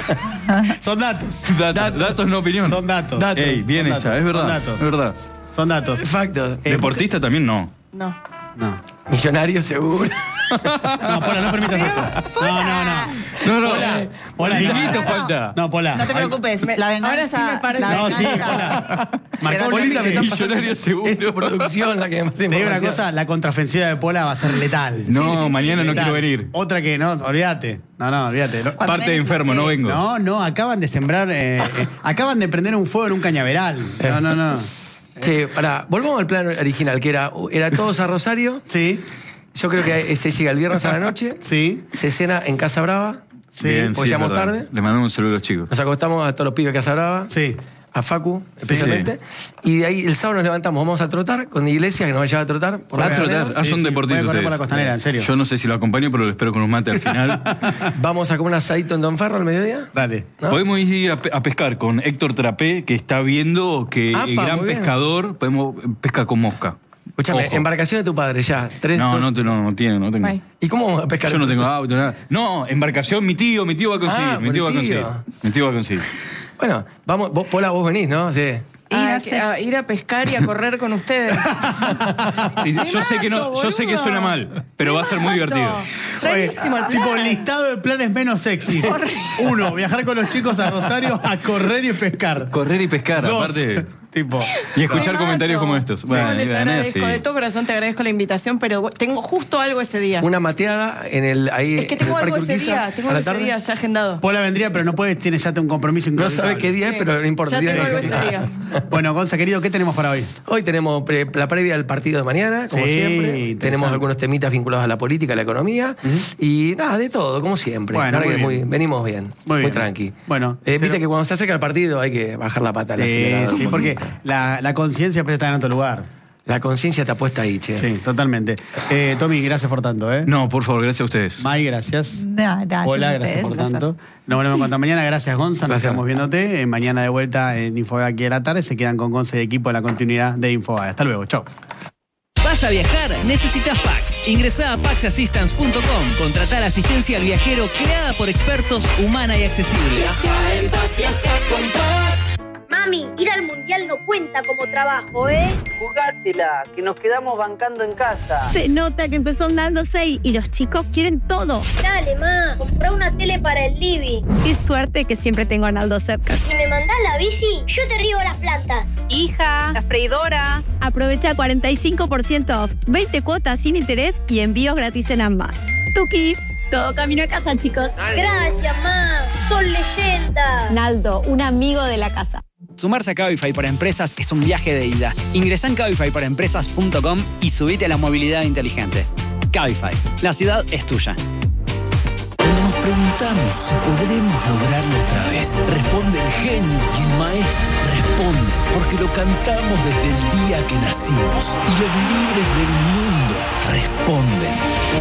Son datos. Datos, Datos. datos, no opinión. Son datos. Datos. Ey, bien Son esa, datos, es verdad. son datos. Es verdad. Son datos. Facto. Eh, Deportista también no. no. No. Millonario seguro. No, Pola, no permitas esto. No, no, no. No, no. Pola, Pola, Vinito no. falta. No, Pola. No te preocupes, la venganza. Ahora sí me parece. la No, sí, venganza- Pola. Marcó Pero un no límite. me está Millonario seguro. Es tu producción la que más Te digo una cosa, la contraofensiva de Pola va a ser letal. No, mañana no Letal. quiero venir. Otra que no, olvídate. No, no, olvídate. No, Parte de enfermo, no vengo. no, no, acaban de sembrar, eh, eh, acaban de prender un fuego en un cañaveral. No, no, no. Che, pará, volvamos al plan original, que era, era todos a Rosario. Sí, Yo creo que se llega el viernes a la noche. sí, Se cena en Casa Brava. sí. Bien, Porque sí, es llegamos verdad. tarde. Le mandamos un saludo a los chicos. Nos acostamos a todos los pibes de Casa Brava. Sí. A Facu, especialmente. Y de ahí el sábado nos levantamos, vamos a trotar con Iglesia, que nos va a llevar a trotar. Por Va la a trotar. carretera. Ah, Sí, son sí, deportistas voy a correr ustedes. por la costanera, en serio. Yo no sé si lo acompaño, pero lo espero con un mate al final. Vamos a comer un asadito en Don Ferro al mediodía. Dale. ¿No? Podemos ir a, pe- a pescar con Héctor Trapé, que está viendo que Apa, el gran muy bien. pescador podemos pescar con mosca. Escúchame, Ojo. embarcación de tu padre ya. Tres, No, dos- no, te- no, no tiene, no tengo. Bye. ¿Y cómo vamos a pescar? Yo no tengo auto, nada. No, embarcación, mi tío, mi tío va a conseguir, Ah, mi tío va a por el conseguir. tío. Mi tío va a conseguir. Bueno, vamos, vos, Pola, vos venís, ¿no? Sí. Ir a Ah, hacer- que- a ir a pescar y a correr con ustedes. Sí, Me yo sé que no, mato, yo sé que boludo. suena mal, pero va a ser muy mato. divertido. Rarísimo el plan. Tipo listado de planes menos sexy. Uno, viajar con los chicos a Rosario a correr y pescar. Correr y pescar, Dos, aparte. tipo. Y escuchar Me comentarios mato. como estos. Sí, Bueno, les y gané, agradezco, sí. de todo corazón te agradezco la invitación, pero tengo justo algo ese día. Una mateada en el ahí. Es que en tengo el algo Parque ese Urquiza, día, tengo a la algo ese tarde. día ya agendado. Pola vendría, pero no puede, tiene ya un compromiso No incondicional. sabe qué día es, Sí. pero no importa. Ya el día tengo que- algo ese día. Bueno, Gonza, querido, ¿qué tenemos para hoy? Hoy tenemos pre- la previa del partido de mañana, como Sí, siempre. interesante. Tenemos algunos temitas vinculados a la política, a la economía. Y nada, de todo, como siempre. Bueno, La verdad muy que bien. venimos bien. Muy Muy, bien. tranqui. Bueno, Eh, viste cero- que cuando se acerca el partido hay que bajar la pata al Sí, acelerador sí, un porque poquito. la, la conciencia pues está en otro lugar. La conciencia está puesta ahí, che. Sí, totalmente. Eh, Tommy, gracias por tanto, ¿eh? No, por favor, gracias a ustedes. May, gracias. No, gracias Hola, a gracias ustedes, por un placer. tanto. Nos volvemos a encontrar mañana. Gracias, Gonza. Nos Gracias. estamos viéndote. Eh, mañana de vuelta en Infobae aquí a la tarde. Se quedan con Gonza y equipo de la continuidad de Infobae. Hasta luego. Chau. ¿Vas a viajar? Necesitas Pax. Ingresá a pax assistance punto com. Contratá la asistencia al viajero creada por expertos, humana y accesible. Mami, ir al mundial no cuenta como trabajo, ¿eh? Jugátela, que nos quedamos bancando en casa. Se nota que empezó andándose y, y los chicos quieren todo. Dale, ma, comprá una tele para el living. Qué suerte que siempre tengo a Arnaldo cerca. Si me mandás la bici, yo te riego las plantas. Hija, la freidora. Aprovecha cuarenta y cinco por ciento off, veinte cuotas sin interés y envíos gratis en ambas. Tuki. Todo camino a casa, chicos. Gracias, ma. Son leyenda. Naldo, un amigo de la casa. Sumarse a Cabify para Empresas es un viaje de ida. Ingresá en cabify para empresas punto com y subite a la movilidad inteligente. Cabify, la ciudad es tuya. Cuando nos preguntamos si podremos lograrlo otra vez, responde el genio y el maestro. Responden porque lo cantamos desde el día que nacimos. Y los libres del mundo responden.